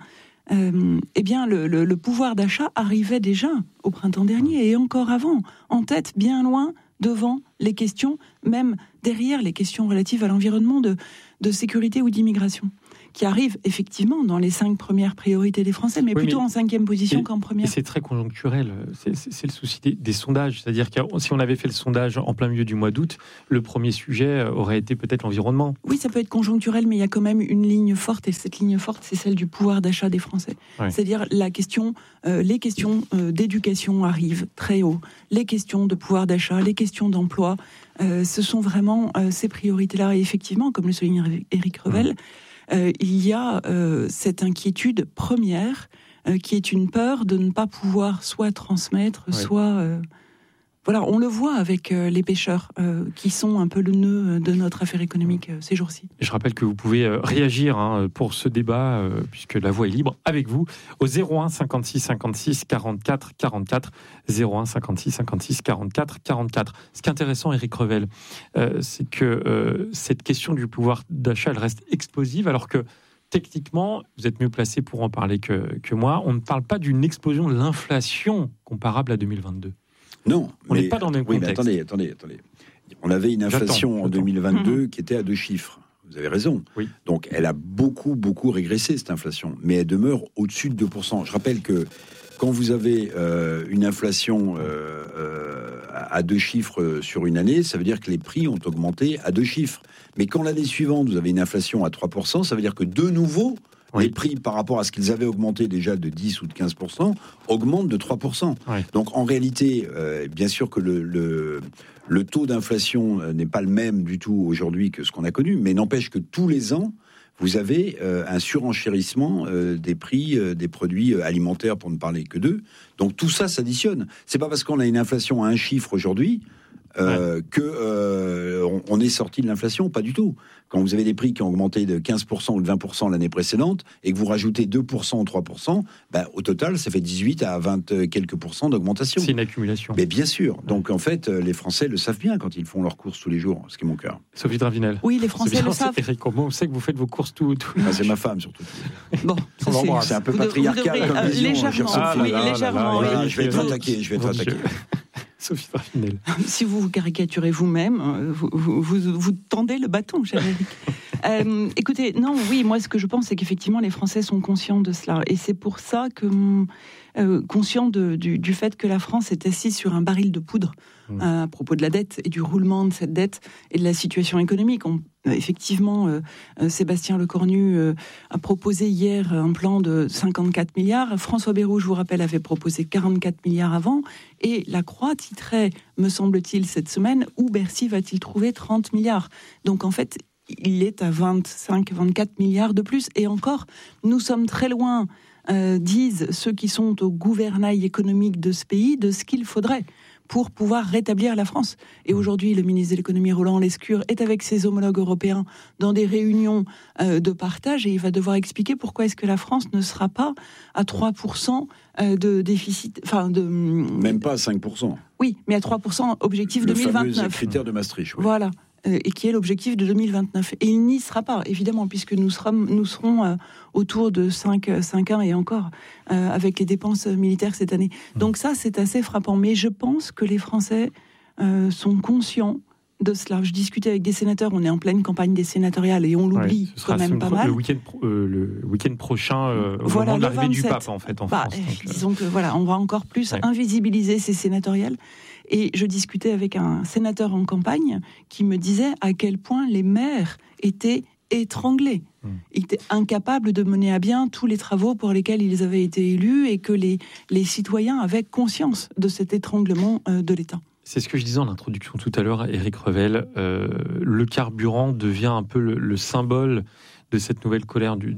euh, eh bien, le, le, le pouvoir d'achat arrivait déjà au printemps dernier et encore avant, en tête, bien loin devant les questions, même derrière les questions relatives à l'environnement, de, de sécurité ou d'immigration, qui arrivent effectivement dans les cinq premières priorités des Français, mais oui, plutôt mais, en cinquième position et, qu'en première. Et c'est très conjoncturel, c'est, c'est, c'est le souci des, des sondages, c'est-à-dire que si on avait fait le sondage en plein milieu du mois d'août, le premier sujet aurait été peut-être l'environnement. Oui, ça peut être conjoncturel, mais il y a quand même une ligne forte, et cette ligne forte, c'est celle du pouvoir d'achat des Français. Ouais. C'est-à-dire la question, euh, les questions euh, d'éducation arrivent très haut, les questions de pouvoir d'achat, les questions d'emploi, euh, ce sont vraiment euh, ces priorités-là, et effectivement, comme le souligne Éric Revel, mmh. Euh, il y a euh, cette inquiétude première euh, qui est une peur de ne pas pouvoir soit transmettre, ouais. soit... Euh, voilà, on le voit avec euh, les pêcheurs euh, qui sont un peu le nœud de notre affaire économique euh, ces jours-ci. Je rappelle que vous pouvez euh, réagir hein, pour ce débat, euh, puisque la voix est libre, avec vous, au zéro un cinquante-six cinquante-six quarante-quatre quarante-quatre, zéro un cinquante-six cinquante-six quarante-quatre quarante-quatre. Ce qui est intéressant, Éric Revel, euh, c'est que euh, cette question du pouvoir d'achat, elle reste explosive, alors que techniquement, vous êtes mieux placé pour en parler que, que moi, on ne parle pas d'une explosion de l'inflation comparable à deux mille vingt-deux. Non, on n'est pas dans le même oui, contexte. Mais attendez, attendez, attendez. On avait une inflation j'attends, en deux mille vingt-deux mmh. qui était à deux chiffres. Vous avez raison. Oui. Donc, elle a beaucoup, beaucoup régressé, cette inflation. Mais elle demeure au-dessus de deux pour cent. Je rappelle que quand vous avez euh, une inflation euh, euh, à deux chiffres sur une année, ça veut dire que les prix ont augmenté à deux chiffres. Mais quand l'année suivante, vous avez une inflation à trois pour cent, ça veut dire que de nouveau... Oui. Les prix, par rapport à ce qu'ils avaient augmenté déjà de dix ou de quinze pour cent, augmentent de trois pour cent. Oui. Donc, en réalité, euh, bien sûr que le, le, le taux d'inflation n'est pas le même du tout aujourd'hui que ce qu'on a connu, mais n'empêche que tous les ans, vous avez euh, un surenchérissement euh, des prix euh, des produits alimentaires, pour ne parler que d'eux. Donc, tout ça s'additionne. C'est pas parce qu'on a une inflation à un chiffre aujourd'hui Euh, ouais. que euh, on, on est sorti de l'inflation, pas du tout. Quand vous avez des prix qui ont augmenté de quinze pour cent ou de vingt pour cent l'année précédente et que vous rajoutez deux pour cent ou trois pour cent, ben, au total, ça fait dix-huit à vingt quelques pourcents d'augmentation. C'est une accumulation. Mais bien sûr. Ouais. Donc en fait, les Français le savent bien quand ils font leurs courses tous les jours, ce qui est mon cœur. Sophie Dravinel. Oui, les Français le savent. Eric, comment on sait que vous faites vos courses tout, tout ah, c'est ma femme surtout. Bon, ça, c'est, c'est un peu patriarcal comme euh, vision. Légèrement. Ah, oui, là, là, légèrement. Là, là, voilà, oui. Je vais être attaqué. Je vais être attaqué. Sophie Dravinel. Si vous vous caricaturez vous-même, vous, vous, vous, vous tendez le bâton, cher Éric. euh, écoutez, non, oui, moi ce que je pense, c'est qu'effectivement les Français sont conscients de cela. Et c'est pour ça que, euh, conscients de, du, du fait que la France est assise sur un baril de poudre mmh. euh, à propos de la dette et du roulement de cette dette et de la situation économique. On, euh, effectivement, euh, euh, Sébastien Lecornu euh, a proposé hier un plan de cinquante-quatre milliards. François Bayrou, je vous rappelle, avait proposé quarante-quatre milliards avant. Et La Croix titrait, me semble-t-il, cette semaine, où Bercy va-t-il trouver trente milliards. Donc en fait, il est à vingt-cinq, vingt-quatre milliards de plus. Et encore, nous sommes très loin, euh, disent ceux qui sont au gouvernail économique de ce pays, de ce qu'il faudrait pour pouvoir rétablir la France. Et aujourd'hui, le ministre de l'économie, Roland Lescure, est avec ses homologues européens dans des réunions euh, de partage et il va devoir expliquer pourquoi est-ce que la France ne sera pas à trois pour cent de déficit... Enfin, de... Même pas à cinq pour cent. Oui, mais à trois pour cent objectif le deux mille vingt-neuf. Le fameux critère de Maastricht. Oui. Voilà. Et qui est l'objectif de deux mille vingt-neuf. Et il n'y sera pas, évidemment, puisque nous serons, nous serons euh, autour de cinq virgule un et encore, euh, avec les dépenses militaires cette année. Donc ça, c'est assez frappant. Mais je pense que les Français euh, sont conscients de cela. Je discutais avec des sénateurs, on est en pleine campagne des sénatoriales et on l'oublie ouais, quand même pas pro- mal. Le week-end, pro- euh, le week-end prochain, euh, au voilà, moment de l'arrivée vingt-sept. du pape, en fait, en bah, France. Donc, euh... disons que voilà, on va encore plus ouais. invisibiliser ces sénatoriales. Et je discutais avec un sénateur en campagne qui me disait à quel point les maires étaient étranglés. Mmh. Ils étaient incapables de mener à bien tous les travaux pour lesquels ils avaient été élus et que les, les citoyens avaient conscience de cet étranglement euh, de l'État. C'est ce que je disais en introduction tout à l'heure, Éric Revel. Euh, le carburant devient un peu le, le symbole de cette nouvelle colère du,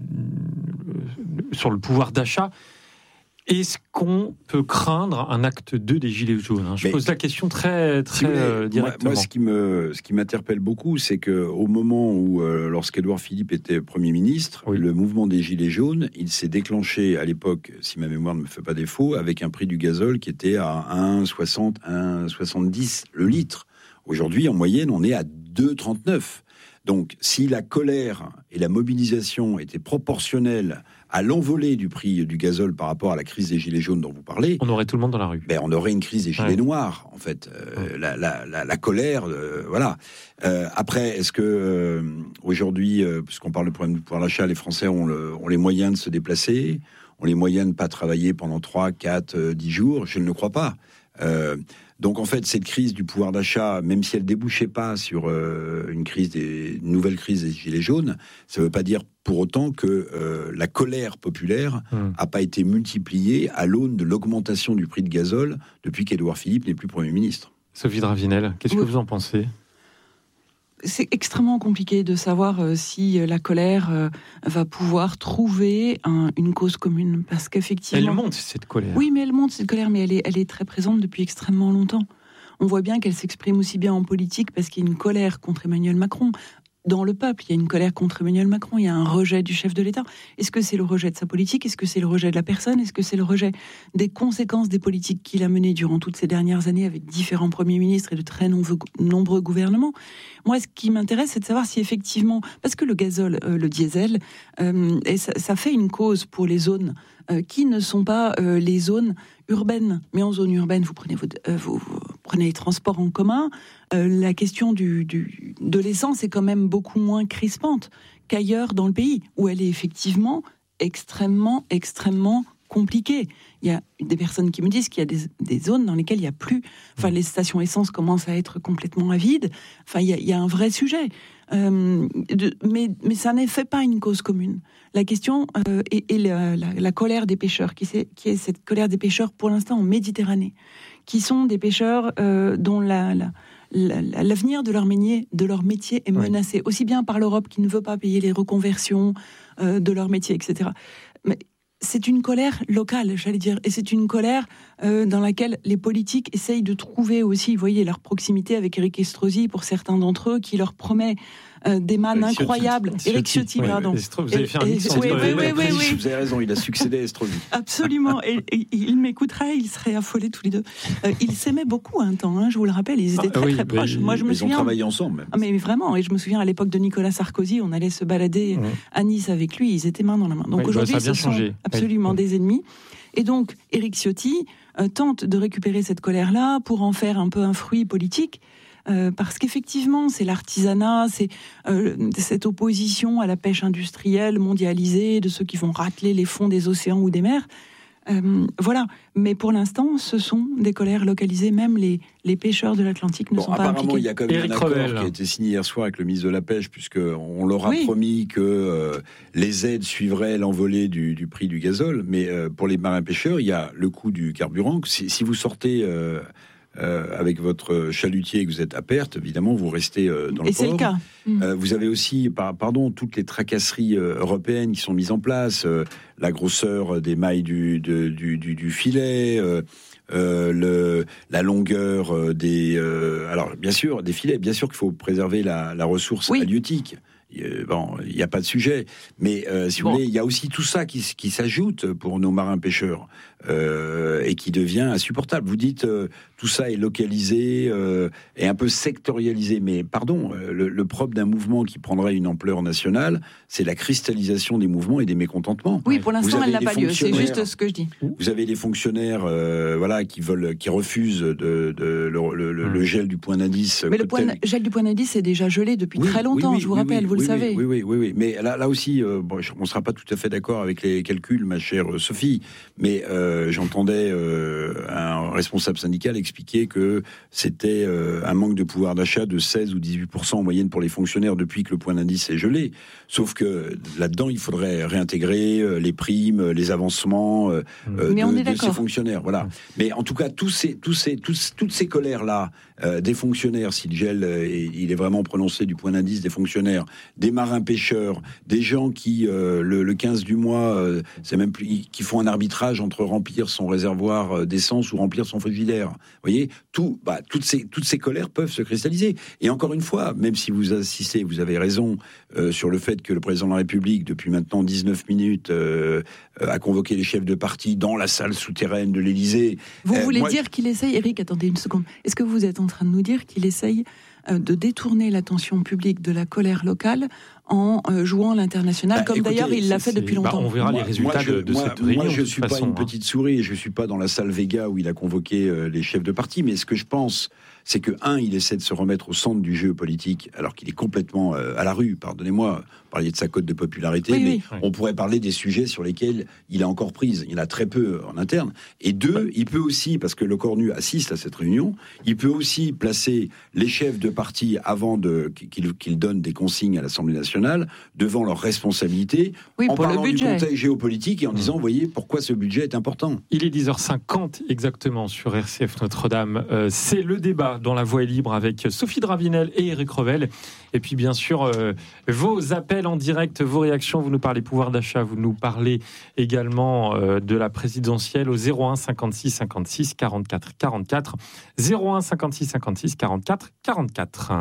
euh, sur le pouvoir d'achat. Est-ce qu'on peut craindre un acte deux des Gilets jaunes hein Je Mais, pose la question très, très si euh, directement. Moi, moi, ce qui me, ce qui m'interpelle beaucoup, c'est qu'au moment où, euh, lorsqu'Édouard Philippe était Premier ministre, oui. le mouvement des Gilets jaunes, il s'est déclenché à l'époque, si ma mémoire ne me fait pas défaut, avec un prix du gazole qui était à un virgule soixante, un virgule soixante-dix le litre. Aujourd'hui, en moyenne, on est à deux virgule trente-neuf. Donc, si la colère et la mobilisation étaient proportionnelles à l'envolée du prix du gazole par rapport à la crise des gilets jaunes dont vous parlez, on aurait tout le monde dans la rue. Ben, on aurait une crise des gilets ouais. noirs, en fait. Euh, ouais. la, la, la, la colère, euh, voilà. Euh, après, est-ce que euh, aujourd'hui, euh, puisqu'on parle du problème du pouvoir d'achat, les Français ont, le, ont les moyens de se déplacer, ont les moyens de ne pas travailler pendant trois, quatre, dix jours? Je ne le crois pas. Euh, donc en fait, cette crise du pouvoir d'achat, même si elle débouchait pas sur euh, une crise des une nouvelle crise des gilets jaunes, ça ne veut pas dire pour autant que euh, la colère populaire n'a mmh. pas été multipliée à l'aune de l'augmentation du prix de gazole depuis qu'Édouard Philippe n'est plus Premier ministre. Sophie Dravinel, qu'est-ce oui. que vous en pensez ? C'est extrêmement compliqué de savoir euh, si euh, la colère euh, va pouvoir trouver un, une cause commune, parce qu'effectivement... Elle monte, cette colère. Oui, mais elle monte, cette colère, mais elle est, elle est très présente depuis extrêmement longtemps. On voit bien qu'elle s'exprime aussi bien en politique, parce qu'il y a une colère contre Emmanuel Macron. Dans le peuple, il y a une colère contre Emmanuel Macron, il y a un rejet du chef de l'État. Est-ce que c'est le rejet de sa politique ? Est-ce que c'est le rejet de la personne ? Est-ce que c'est le rejet des conséquences des politiques qu'il a menées durant toutes ces dernières années avec différents premiers ministres et de très nombreux, nombreux gouvernements ? Moi, ce qui m'intéresse, c'est de savoir si effectivement... Parce que le gazole, euh, le diesel, euh, et ça, ça fait une cause pour les zones euh, qui ne sont pas euh, les zones urbaines. Mais en zone urbaine, vous prenez, vos, euh, vous, vous prenez les transports en commun... Euh, la question du, du, de l'essence est quand même beaucoup moins crispante qu'ailleurs dans le pays, où elle est effectivement extrêmement, extrêmement compliquée. Il y a des personnes qui me disent qu'il y a des, des zones dans lesquelles il n'y a plus... Enfin, les stations essence commencent à être complètement à vide. Enfin, il y a, il y a un vrai sujet. Euh, de, mais, mais ça ne fait pas une cause commune. La question euh, est, est la, la, la colère des pêcheurs, qui, qui est cette colère des pêcheurs pour l'instant en Méditerranée, qui sont des pêcheurs euh, dont la... la l'avenir de leur métier, de leur métier est menacé, ouais. aussi bien par l'Europe qui ne veut pas payer les reconversions euh, de leur métier, et cetera. Mais c'est une colère locale, j'allais dire, et c'est une colère euh, dans laquelle les politiques essayent de trouver aussi, vous voyez, leur proximité avec Éric Estrosi, pour certains d'entre eux, qui leur promet euh, des mannes Eric incroyables. Éric Ciotti, pardon. Estro, vous avez fait un mix et, et, oui, oui, oui, oui, oui. Vous avez raison, il a succédé à Estrosi. Absolument, et, et il m'écouterait, ils seraient affolés tous les deux. Euh, ils s'aimaient beaucoup un temps, hein, je vous le rappelle, ils étaient ah, très oui, très proches. Moi, je me ils souviens, ont travaillé ensemble même. Ah, mais vraiment, et je me souviens à l'époque de Nicolas Sarkozy, on allait se balader ouais. à Nice avec lui, ils étaient main dans la main. Donc oui, aujourd'hui, bah, ce sont changé. absolument oui. des ennemis. Et donc, Éric Ciotti euh, tente de récupérer cette colère-là pour en faire un peu un fruit politique. Euh, parce qu'effectivement, c'est l'artisanat, c'est euh, cette opposition à la pêche industrielle mondialisée, de ceux qui vont racler les fonds des océans ou des mers. Euh, voilà. Mais pour l'instant, ce sont des colères localisées. Même les, les pêcheurs de l'Atlantique ne bon, sont pas impliqués. Apparemment, il y a quand même Éric un accord Revel. qui a été signé hier soir avec le ministre de la Pêche, puisqu'on leur a oui. promis que euh, les aides suivraient l'envolée du, du prix du gazole. Mais euh, pour les marins pêcheurs, il y a le coût du carburant. Si, si vous sortez... Euh, Euh, avec votre chalutier et que vous êtes à perte, évidemment, vous restez euh, dans le et port. Et c'est le cas. Euh, vous avez aussi, par, pardon, toutes les tracasseries euh, européennes qui sont mises en place, euh, la grosseur des mailles du, de, du, du, du filet, euh, euh, le, la longueur euh, des... Euh, alors, bien sûr, des filets, bien sûr qu'il faut préserver la, la ressource oui. halieutique. Bon, il n'y a pas de sujet, mais euh, si bon. vous voulez, il y a aussi tout ça qui, qui s'ajoute pour nos marins pêcheurs euh, et qui devient insupportable. Vous dites euh, tout ça est localisé euh, et un peu sectorialisé, mais pardon, euh, le, le propre d'un mouvement qui prendrait une ampleur nationale, c'est la cristallisation des mouvements et des mécontentements. Oui, pour l'instant, elle n'a pas lieu. C'est juste ce que je dis. Vous avez des fonctionnaires, euh, voilà, qui veulent, qui refusent de, de, de le, le, le, le gel du point d'indice. Mais le point, tel... gel du point d'indice est déjà gelé depuis oui, très longtemps. Oui, oui, je vous oui, rappelle, oui, vous oui, le savez. Oui, oui, oui, oui. Mais là, là aussi, euh, bon, on ne sera pas tout à fait d'accord avec les calculs, ma chère Sophie. Mais euh, j'entendais euh, un responsable syndical expliquer que c'était euh, un manque de pouvoir d'achat de seize ou dix-huit pour cent en moyenne pour les fonctionnaires depuis que le point d'indice est gelé. Sauf que là-dedans, il faudrait réintégrer euh, les primes, les avancements euh, euh, de, de ces fonctionnaires. Voilà. Mais en tout cas, tous ces, tous ces, tous, toutes ces colères-là euh, des fonctionnaires, si le gel euh, il est vraiment prononcé du point d'indice des fonctionnaires, des marins pêcheurs, des gens qui euh, le, le quinze du mois, euh, c'est même plus, qui font un arbitrage entre remplir son réservoir euh, d'essence ou remplir son frigidaire. Vous voyez, tout, bah, toutes ces toutes ces colères peuvent se cristalliser. Et encore une fois, même si vous assistez, vous avez raison euh, sur le fait que le président de la République, depuis maintenant dix-neuf minutes, euh, a convoqué les chefs de parti dans la salle souterraine de l'Élysée. Vous euh, voulez moi, dire qu'il essaye, Eric, attendez une seconde. Est-ce que vous êtes en train de nous dire qu'il essaye euh, de détourner l'attention publique de la colère locale en euh, jouant l'international, bah, comme écoutez, d'ailleurs il l'a fait depuis longtemps. Bah, on verra moi, les résultats moi, je, de, de moi, cette réunion. Moi, je ne suis façon, pas une hein. petite souris, et je ne suis pas dans la salle Vega où il a convoqué euh, les chefs de parti, mais ce que je pense, c'est que, un, il essaie de se remettre au centre du jeu politique, alors qu'il est complètement euh, à la rue, pardonnez-moi, vous parliez de sa cote de popularité, oui, mais oui. on pourrait parler des sujets sur lesquels il a encore prise, il y en a très peu en interne, et deux, il peut aussi, parce que le Cornu assiste à cette réunion, il peut aussi placer les chefs de parti avant de, qu'ils, qu'ils donnent des consignes à l'Assemblée nationale, devant leurs responsabilités, oui, en pour parlant le budget. du contexte géopolitique et en disant, vous voyez, pourquoi ce budget est important. Il est dix heures cinquante exactement sur R C F Notre-Dame. Euh, c'est le débat dans La Voix est libre avec Sophie Dravinel et Éric Revel. Et puis bien sûr, euh, vos appels en direct, vos réactions, vous nous parlez pouvoir d'achat, vous nous parlez également euh, de la présidentielle au zéro un cinquante-six cinquante-six quarante-quatre quarante-quatre. zéro un cinquante-six cinquante-six quarante-quatre quarante-quatre.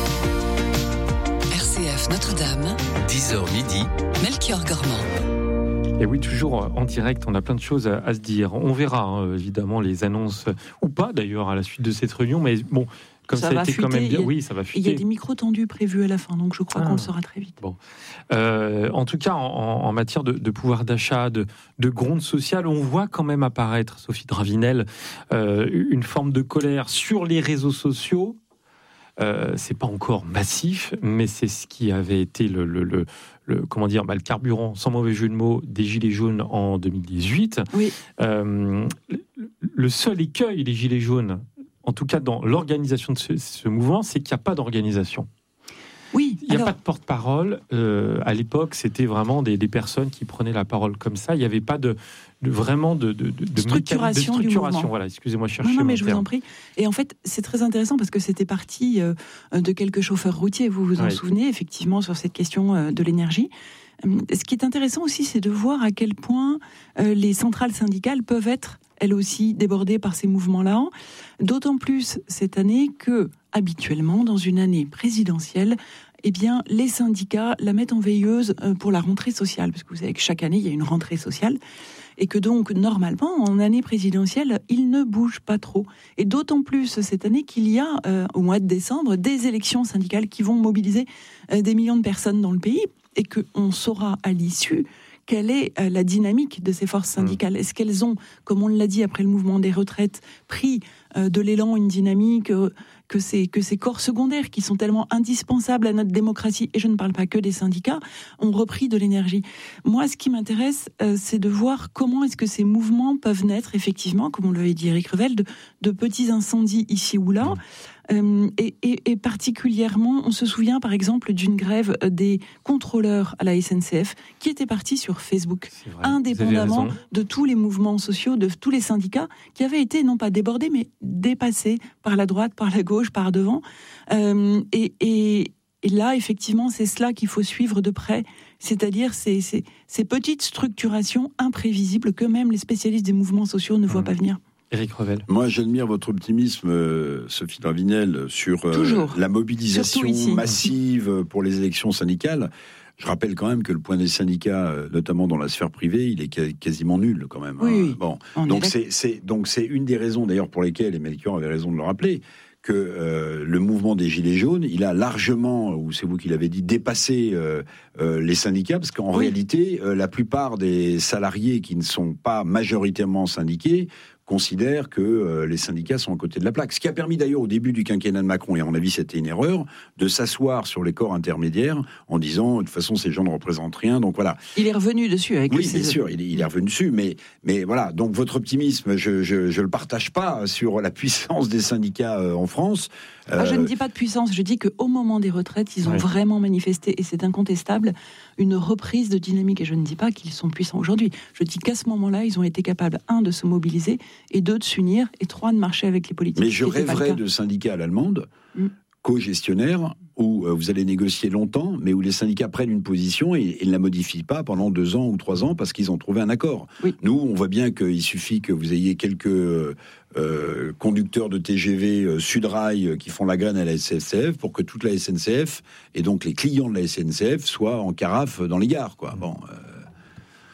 R C F Notre-Dame, dix heures midi, Melchior Gormand. Et oui, toujours en direct, on a plein de choses à, à se dire. On verra hein, évidemment les annonces, ou pas d'ailleurs, à la suite de cette réunion, mais bon, comme ça, ça a été fuiter, quand même bien. A, oui, ça va fuiter. Il y a des micros tendus prévus à la fin, donc je crois ah. qu'on le saura très vite. Bon. Euh, en tout cas, en, en matière de, de pouvoir d'achat, de, de gronde sociale, on voit quand même apparaître, Sophie Dravinel, euh, une forme de colère sur les réseaux sociaux. Euh, c'est pas encore massif, mais c'est ce qui avait été le, le, le, le comment dire, bah, le carburant, sans mauvais jeu de mots, des Gilets jaunes en deux mille dix-huit. Oui. Euh, le, le seul écueil des Gilets jaunes, en tout cas dans l'organisation de ce, ce mouvement, c'est qu'il n'y a pas d'organisation. Oui, il n'y a alors... pas de porte-parole. Euh, à l'époque, c'était vraiment des, des personnes qui prenaient la parole comme ça. Il n'y avait pas de, de vraiment de, de, de, de structuration, de structuration. Du mouvement. Voilà, excusez-moi, chercher. Non, non, mais je terme. vous en prie. Et en fait, c'est très intéressant parce que c'était parti euh, de quelques chauffeurs routiers. Vous vous en oui. souvenez effectivement sur cette question euh, de l'énergie. Ce qui est intéressant aussi, c'est de voir à quel point euh, les centrales syndicales peuvent être elles aussi débordées par ces mouvements-là. D'autant plus cette année que, habituellement, dans une année présidentielle, eh bien, les syndicats la mettent en veilleuse pour la rentrée sociale. Parce que vous savez que chaque année, il y a une rentrée sociale. Et que donc, normalement, en année présidentielle, ils ne bougent pas trop. Et d'autant plus cette année qu'il y a, euh, au mois de décembre, des élections syndicales qui vont mobiliser euh, des millions de personnes dans le pays. Et qu'on saura à l'issue quelle est la dynamique de ces forces syndicales. Est-ce qu'elles ont, comme on l'a dit après le mouvement des retraites, pris de l'élan, une dynamique, que ces, que ces corps secondaires qui sont tellement indispensables à notre démocratie, et je ne parle pas que des syndicats, ont repris de l'énergie. Moi, ce qui m'intéresse, c'est de voir comment est-ce que ces mouvements peuvent naître, effectivement, comme on l'avait dit Éric Revel, de, de petits incendies ici ou là. Euh, et, et, et particulièrement, on se souvient par exemple d'une grève des contrôleurs à la S N C F qui était partie sur Facebook, indépendamment de tous les mouvements sociaux, de tous les syndicats qui avaient été non pas débordés mais dépassés par la droite, par la gauche, par devant. Euh, et, et, et là, effectivement, c'est cela qu'il faut suivre de près, c'est-à-dire ces, ces, ces petites structurations imprévisibles que même les spécialistes des mouvements sociaux ne voient mmh. pas venir. Éric Revel. Moi, j'admire votre optimisme, euh, Sophie Dravinel, sur euh, la mobilisation massive pour les élections syndicales. Je rappelle quand même que le point des syndicats, notamment dans la sphère privée, il est quasiment nul quand même. Oui, hein. Bon, donc c'est, c'est donc c'est une des raisons d'ailleurs pour lesquelles, et Melchior avait raison de le rappeler, que euh, le mouvement des Gilets jaunes, il a largement, ou c'est vous qui l'avez dit, dépassé euh, euh, les syndicats, parce qu'en oui. réalité, euh, la plupart des salariés qui ne sont pas majoritairement syndiqués considèrent que euh, les syndicats sont à côté de la plaque. Ce qui a permis d'ailleurs au début du quinquennat de Macron, et à mon avis c'était une erreur, de s'asseoir sur les corps intermédiaires en disant de toute façon ces gens ne représentent rien, donc voilà. Il est revenu dessus avec oui, le bien sûr, il est, il est revenu dessus, mais, mais voilà, donc votre optimisme, je, je, je le partage pas sur la puissance des syndicats euh, en France. Euh... Ah, je ne dis pas de puissance, je dis qu'au moment des retraites, ils ont ouais. vraiment manifesté, et c'est incontestable, une reprise de dynamique, et je ne dis pas qu'ils sont puissants aujourd'hui. Je dis qu'à ce moment-là, ils ont été capables, un, de se mobiliser, et deux, de s'unir, et trois, de marcher avec les politiques. Mais je rêverais de syndicats à l'allemande, mm. co-gestionnaires, où euh, vous allez négocier longtemps, mais où les syndicats prennent une position et, et ne la modifient pas pendant deux ans ou trois ans parce qu'ils ont trouvé un accord. Oui. Nous, on voit bien qu'il suffit que vous ayez quelques euh, euh, conducteurs de T G V euh, Sudrail euh, qui font la graine à la S N C F pour que toute la S N C F et donc les clients de la S N C F soient en carafe dans les gares, quoi. Bon. Euh...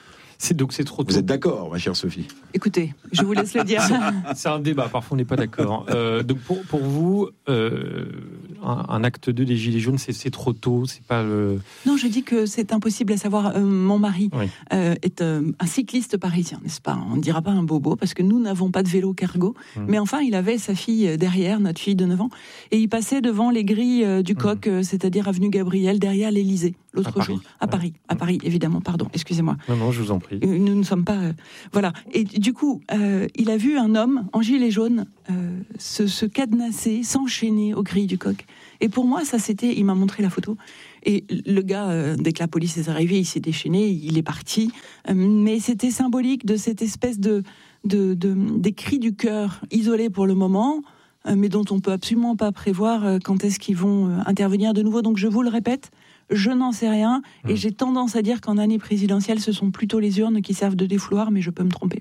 C'est, donc c'est trop tôt. Vous êtes d'accord, ma chère Sophie? Écoutez, je vous laisse le dire. C'est un débat, parfois on n'est pas d'accord. Euh, donc pour, pour vous, euh, un, un acte deux des Gilets jaunes, c'est, c'est trop tôt, c'est pas le... Non, je dis que c'est impossible à savoir. Euh, mon mari Oui. euh, est euh, un cycliste parisien, n'est-ce pas? On ne dira pas un bobo, parce que nous n'avons pas de vélo cargo. Mmh. Mais enfin, il avait sa fille derrière, notre fille de neuf ans, et il passait devant les grilles euh, du Coq, euh, c'est-à-dire avenue Gabriel, derrière l'Élysée, l'autre À Paris. jour. À Ouais. Paris, à Paris, évidemment, pardon, excusez-moi. Non, non, je vous en prie. Euh, Nous ne sommes pas... euh, voilà. Et du coup, euh, il a vu un homme en gilet jaune euh, se, se cadenasser, s'enchaîner aux grilles du Coq. Et pour moi, ça c'était... Il m'a montré la photo. Et le gars, euh, dès que la police est arrivée, il s'est déchaîné, il est parti. Euh, mais c'était symbolique de cette espèce de, de, de des cris du cœur isolés pour le moment, euh, mais dont on peut absolument pas prévoir euh, quand est-ce qu'ils vont euh, intervenir de nouveau. Donc je vous le répète, je n'en sais rien. Mmh. Et j'ai tendance à dire qu'en année présidentielle, ce sont plutôt les urnes qui servent de défouloir, mais je peux me tromper.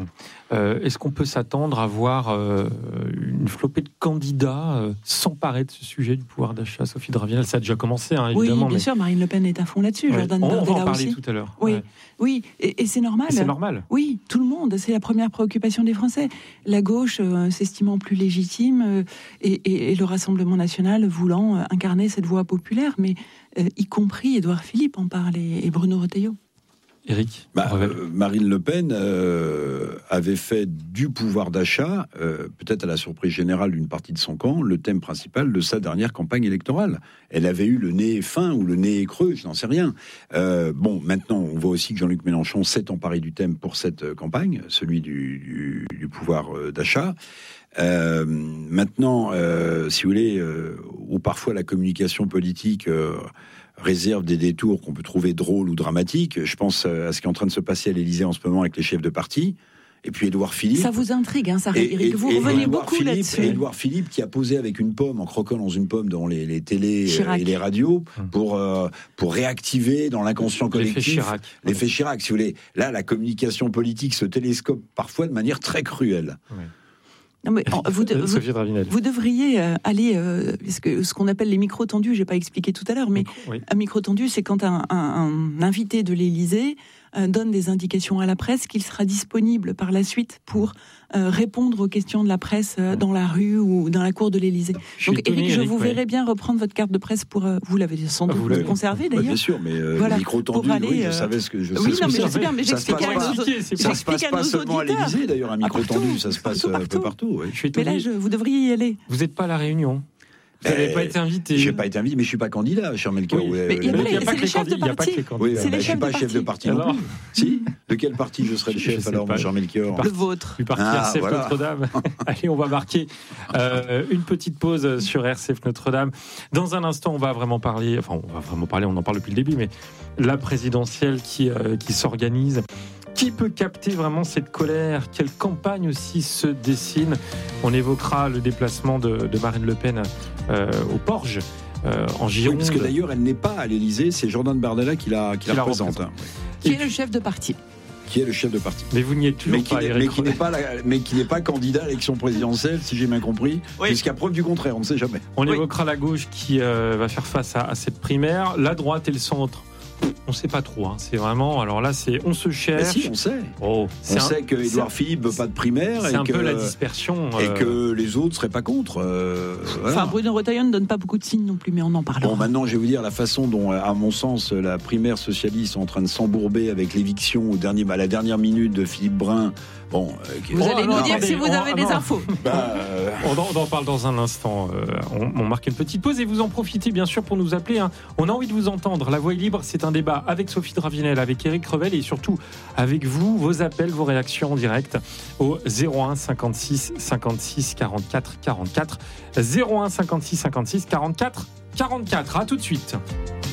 Euh, est-ce qu'on peut s'attendre à voir euh, une flopée de candidats euh, s'emparer de ce sujet du pouvoir d'achat? Sophie Dravinel, ça a déjà commencé, hein, Oui, évidemment. bien mais... sûr, Marine Le Pen est à fond là-dessus. Ouais. Jordan On, on va en Bardella parler aussi. tout à l'heure. Oui, Ouais. oui, et, et c'est normal. Et c'est normal. Oui, tout le monde. C'est la première préoccupation des Français. La gauche euh, s'estimant plus légitime euh, et, et, et le Rassemblement national voulant euh, incarner cette voix populaire, mais euh, y compris Édouard Philippe en parle et, et Bruno Retailleau. Éric bah, euh, Marine Le Pen euh, avait fait du pouvoir d'achat, euh, peut-être à la surprise générale d'une partie de son camp, le thème principal de sa dernière campagne électorale. Elle avait eu le nez fin ou le nez creux, je n'en sais rien. Euh, bon, maintenant, on voit aussi que Jean-Luc Mélenchon s'est emparé du thème pour cette campagne, celui du, du, du pouvoir d'achat. Euh, maintenant, euh, si vous voulez, euh, où parfois la communication politique... Euh, réserve des détours qu'on peut trouver drôles ou dramatiques. Je pense à ce qui est en train de se passer à l'Élysée en ce moment avec les chefs de parti. Et puis Édouard Philippe. Ça vous intrigue, hein, ça, et, Éric. Vous et, revenez et beaucoup Philippe, là-dessus. Et Édouard Philippe qui a posé avec une pomme, en croquant dans une pomme dans les, les télés Chirac. et les radios, pour, euh, pour réactiver dans l'inconscient collectif l'effet Chirac. L'effet Chirac, si vous voulez. Là, la communication politique se télescope parfois de manière très cruelle. Ouais. Non, mais, en, vous, de, vous, vous devriez euh, aller, euh, ce, que, ce qu'on appelle les micros tendus, j'ai pas expliqué tout à l'heure, mais oui. un micro tendu, c'est quand un, un, un invité de l'Élysée euh, donne des indications à la presse qu'il sera disponible par la suite pour euh, répondre aux questions de la presse euh, dans la rue ou dans la cour de l'Élysée. Donc, Éric, je vous verrai bien reprendre votre carte de presse pour. Euh, vous l'avez sans doute vous conservée d'ailleurs. Bah, bien sûr, mais euh, voilà, les micros tendus, aller, oui, je euh... savais ce que je sais. Oui, ce non, que mais ça je sais bien, mais j'explique à nos Ça se passe pas seulement à l'Élysée, d'ailleurs, un micro tendu, ça se passe un peu partout. Mais là, je, vous devriez y aller. Vous n'êtes pas à la Réunion. Vous n'avez euh, pas été invité. J'ai pas été invité, mais je suis pas candidat, cher Melchior. Oui, ouais, mais il ouais, n'y a, a pas que les candidats. Il n'y a pas que les candidats. Oui, bah, je suis pas chef de parti non plus. Si, de quel parti je serais le chef alors, mon cher Melchior? Le vôtre. Du parti ah, R C F voilà. Notre-Dame. Allez, on va marquer euh, une petite pause sur R C F Notre-Dame. Dans un instant, on va vraiment parler. Enfin, on va vraiment parler. On en parle depuis le début, mais la présidentielle qui euh, qui s'organise. Qui peut capter vraiment cette colère? Quelle campagne aussi se dessine? On évoquera le déplacement de, de Marine Le Pen euh, au Porge, euh, en Gironde. Oui, parce que d'ailleurs, elle n'est pas à l'Élysée, c'est Jordan Bardella qui la, qui Qui la la représente. représente. Hein. Qui est le chef de parti. Qui est le chef de parti. Mais vous n'y êtes toujours mais qui pas, n'est, Éric mais qui n'est pas, la, mais qui n'est pas candidat à l'élection présidentielle, si j'ai bien compris. Oui. Jusqu'à preuve du contraire, on ne sait jamais. On oui. évoquera la gauche qui euh, va faire face à, à cette primaire, la droite et le centre. On ne sait pas trop. Hein. C'est vraiment. Alors là, c'est on se cherche. Mais si, on sait. Oh, on un, sait que Édouard Philippe veut pas de primaire. C'est et un que, peu la dispersion. Et euh... que les autres seraient pas contre. Euh, voilà. Enfin, Bruno Retailleau ne donne pas beaucoup de signes non plus, mais on en parlera. Bon, maintenant, je vais vous dire la façon dont, à mon sens, la primaire socialiste est en train de s'embourber avec l'éviction au dernier, à la dernière minute de Philippe Brun. Bon, euh, vous oh, allez nous dire attendez, si vous avez on, des non. infos. Bah, euh... on, en, on en parle dans un instant. Euh, on, on marque une petite pause et vous en profitez bien sûr pour nous appeler. Hein. On a envie de vous entendre. La voix est libre, c'est un débat avec Sophie Dravinel, avec Éric Revel et surtout avec vous, vos appels, vos réactions en direct au zéro un cinquante-six cinquante-six quarante-quatre quarante-quatre. zéro un cinquante-six cinquante-six quarante-quatre quarante-quatre. À tout de suite.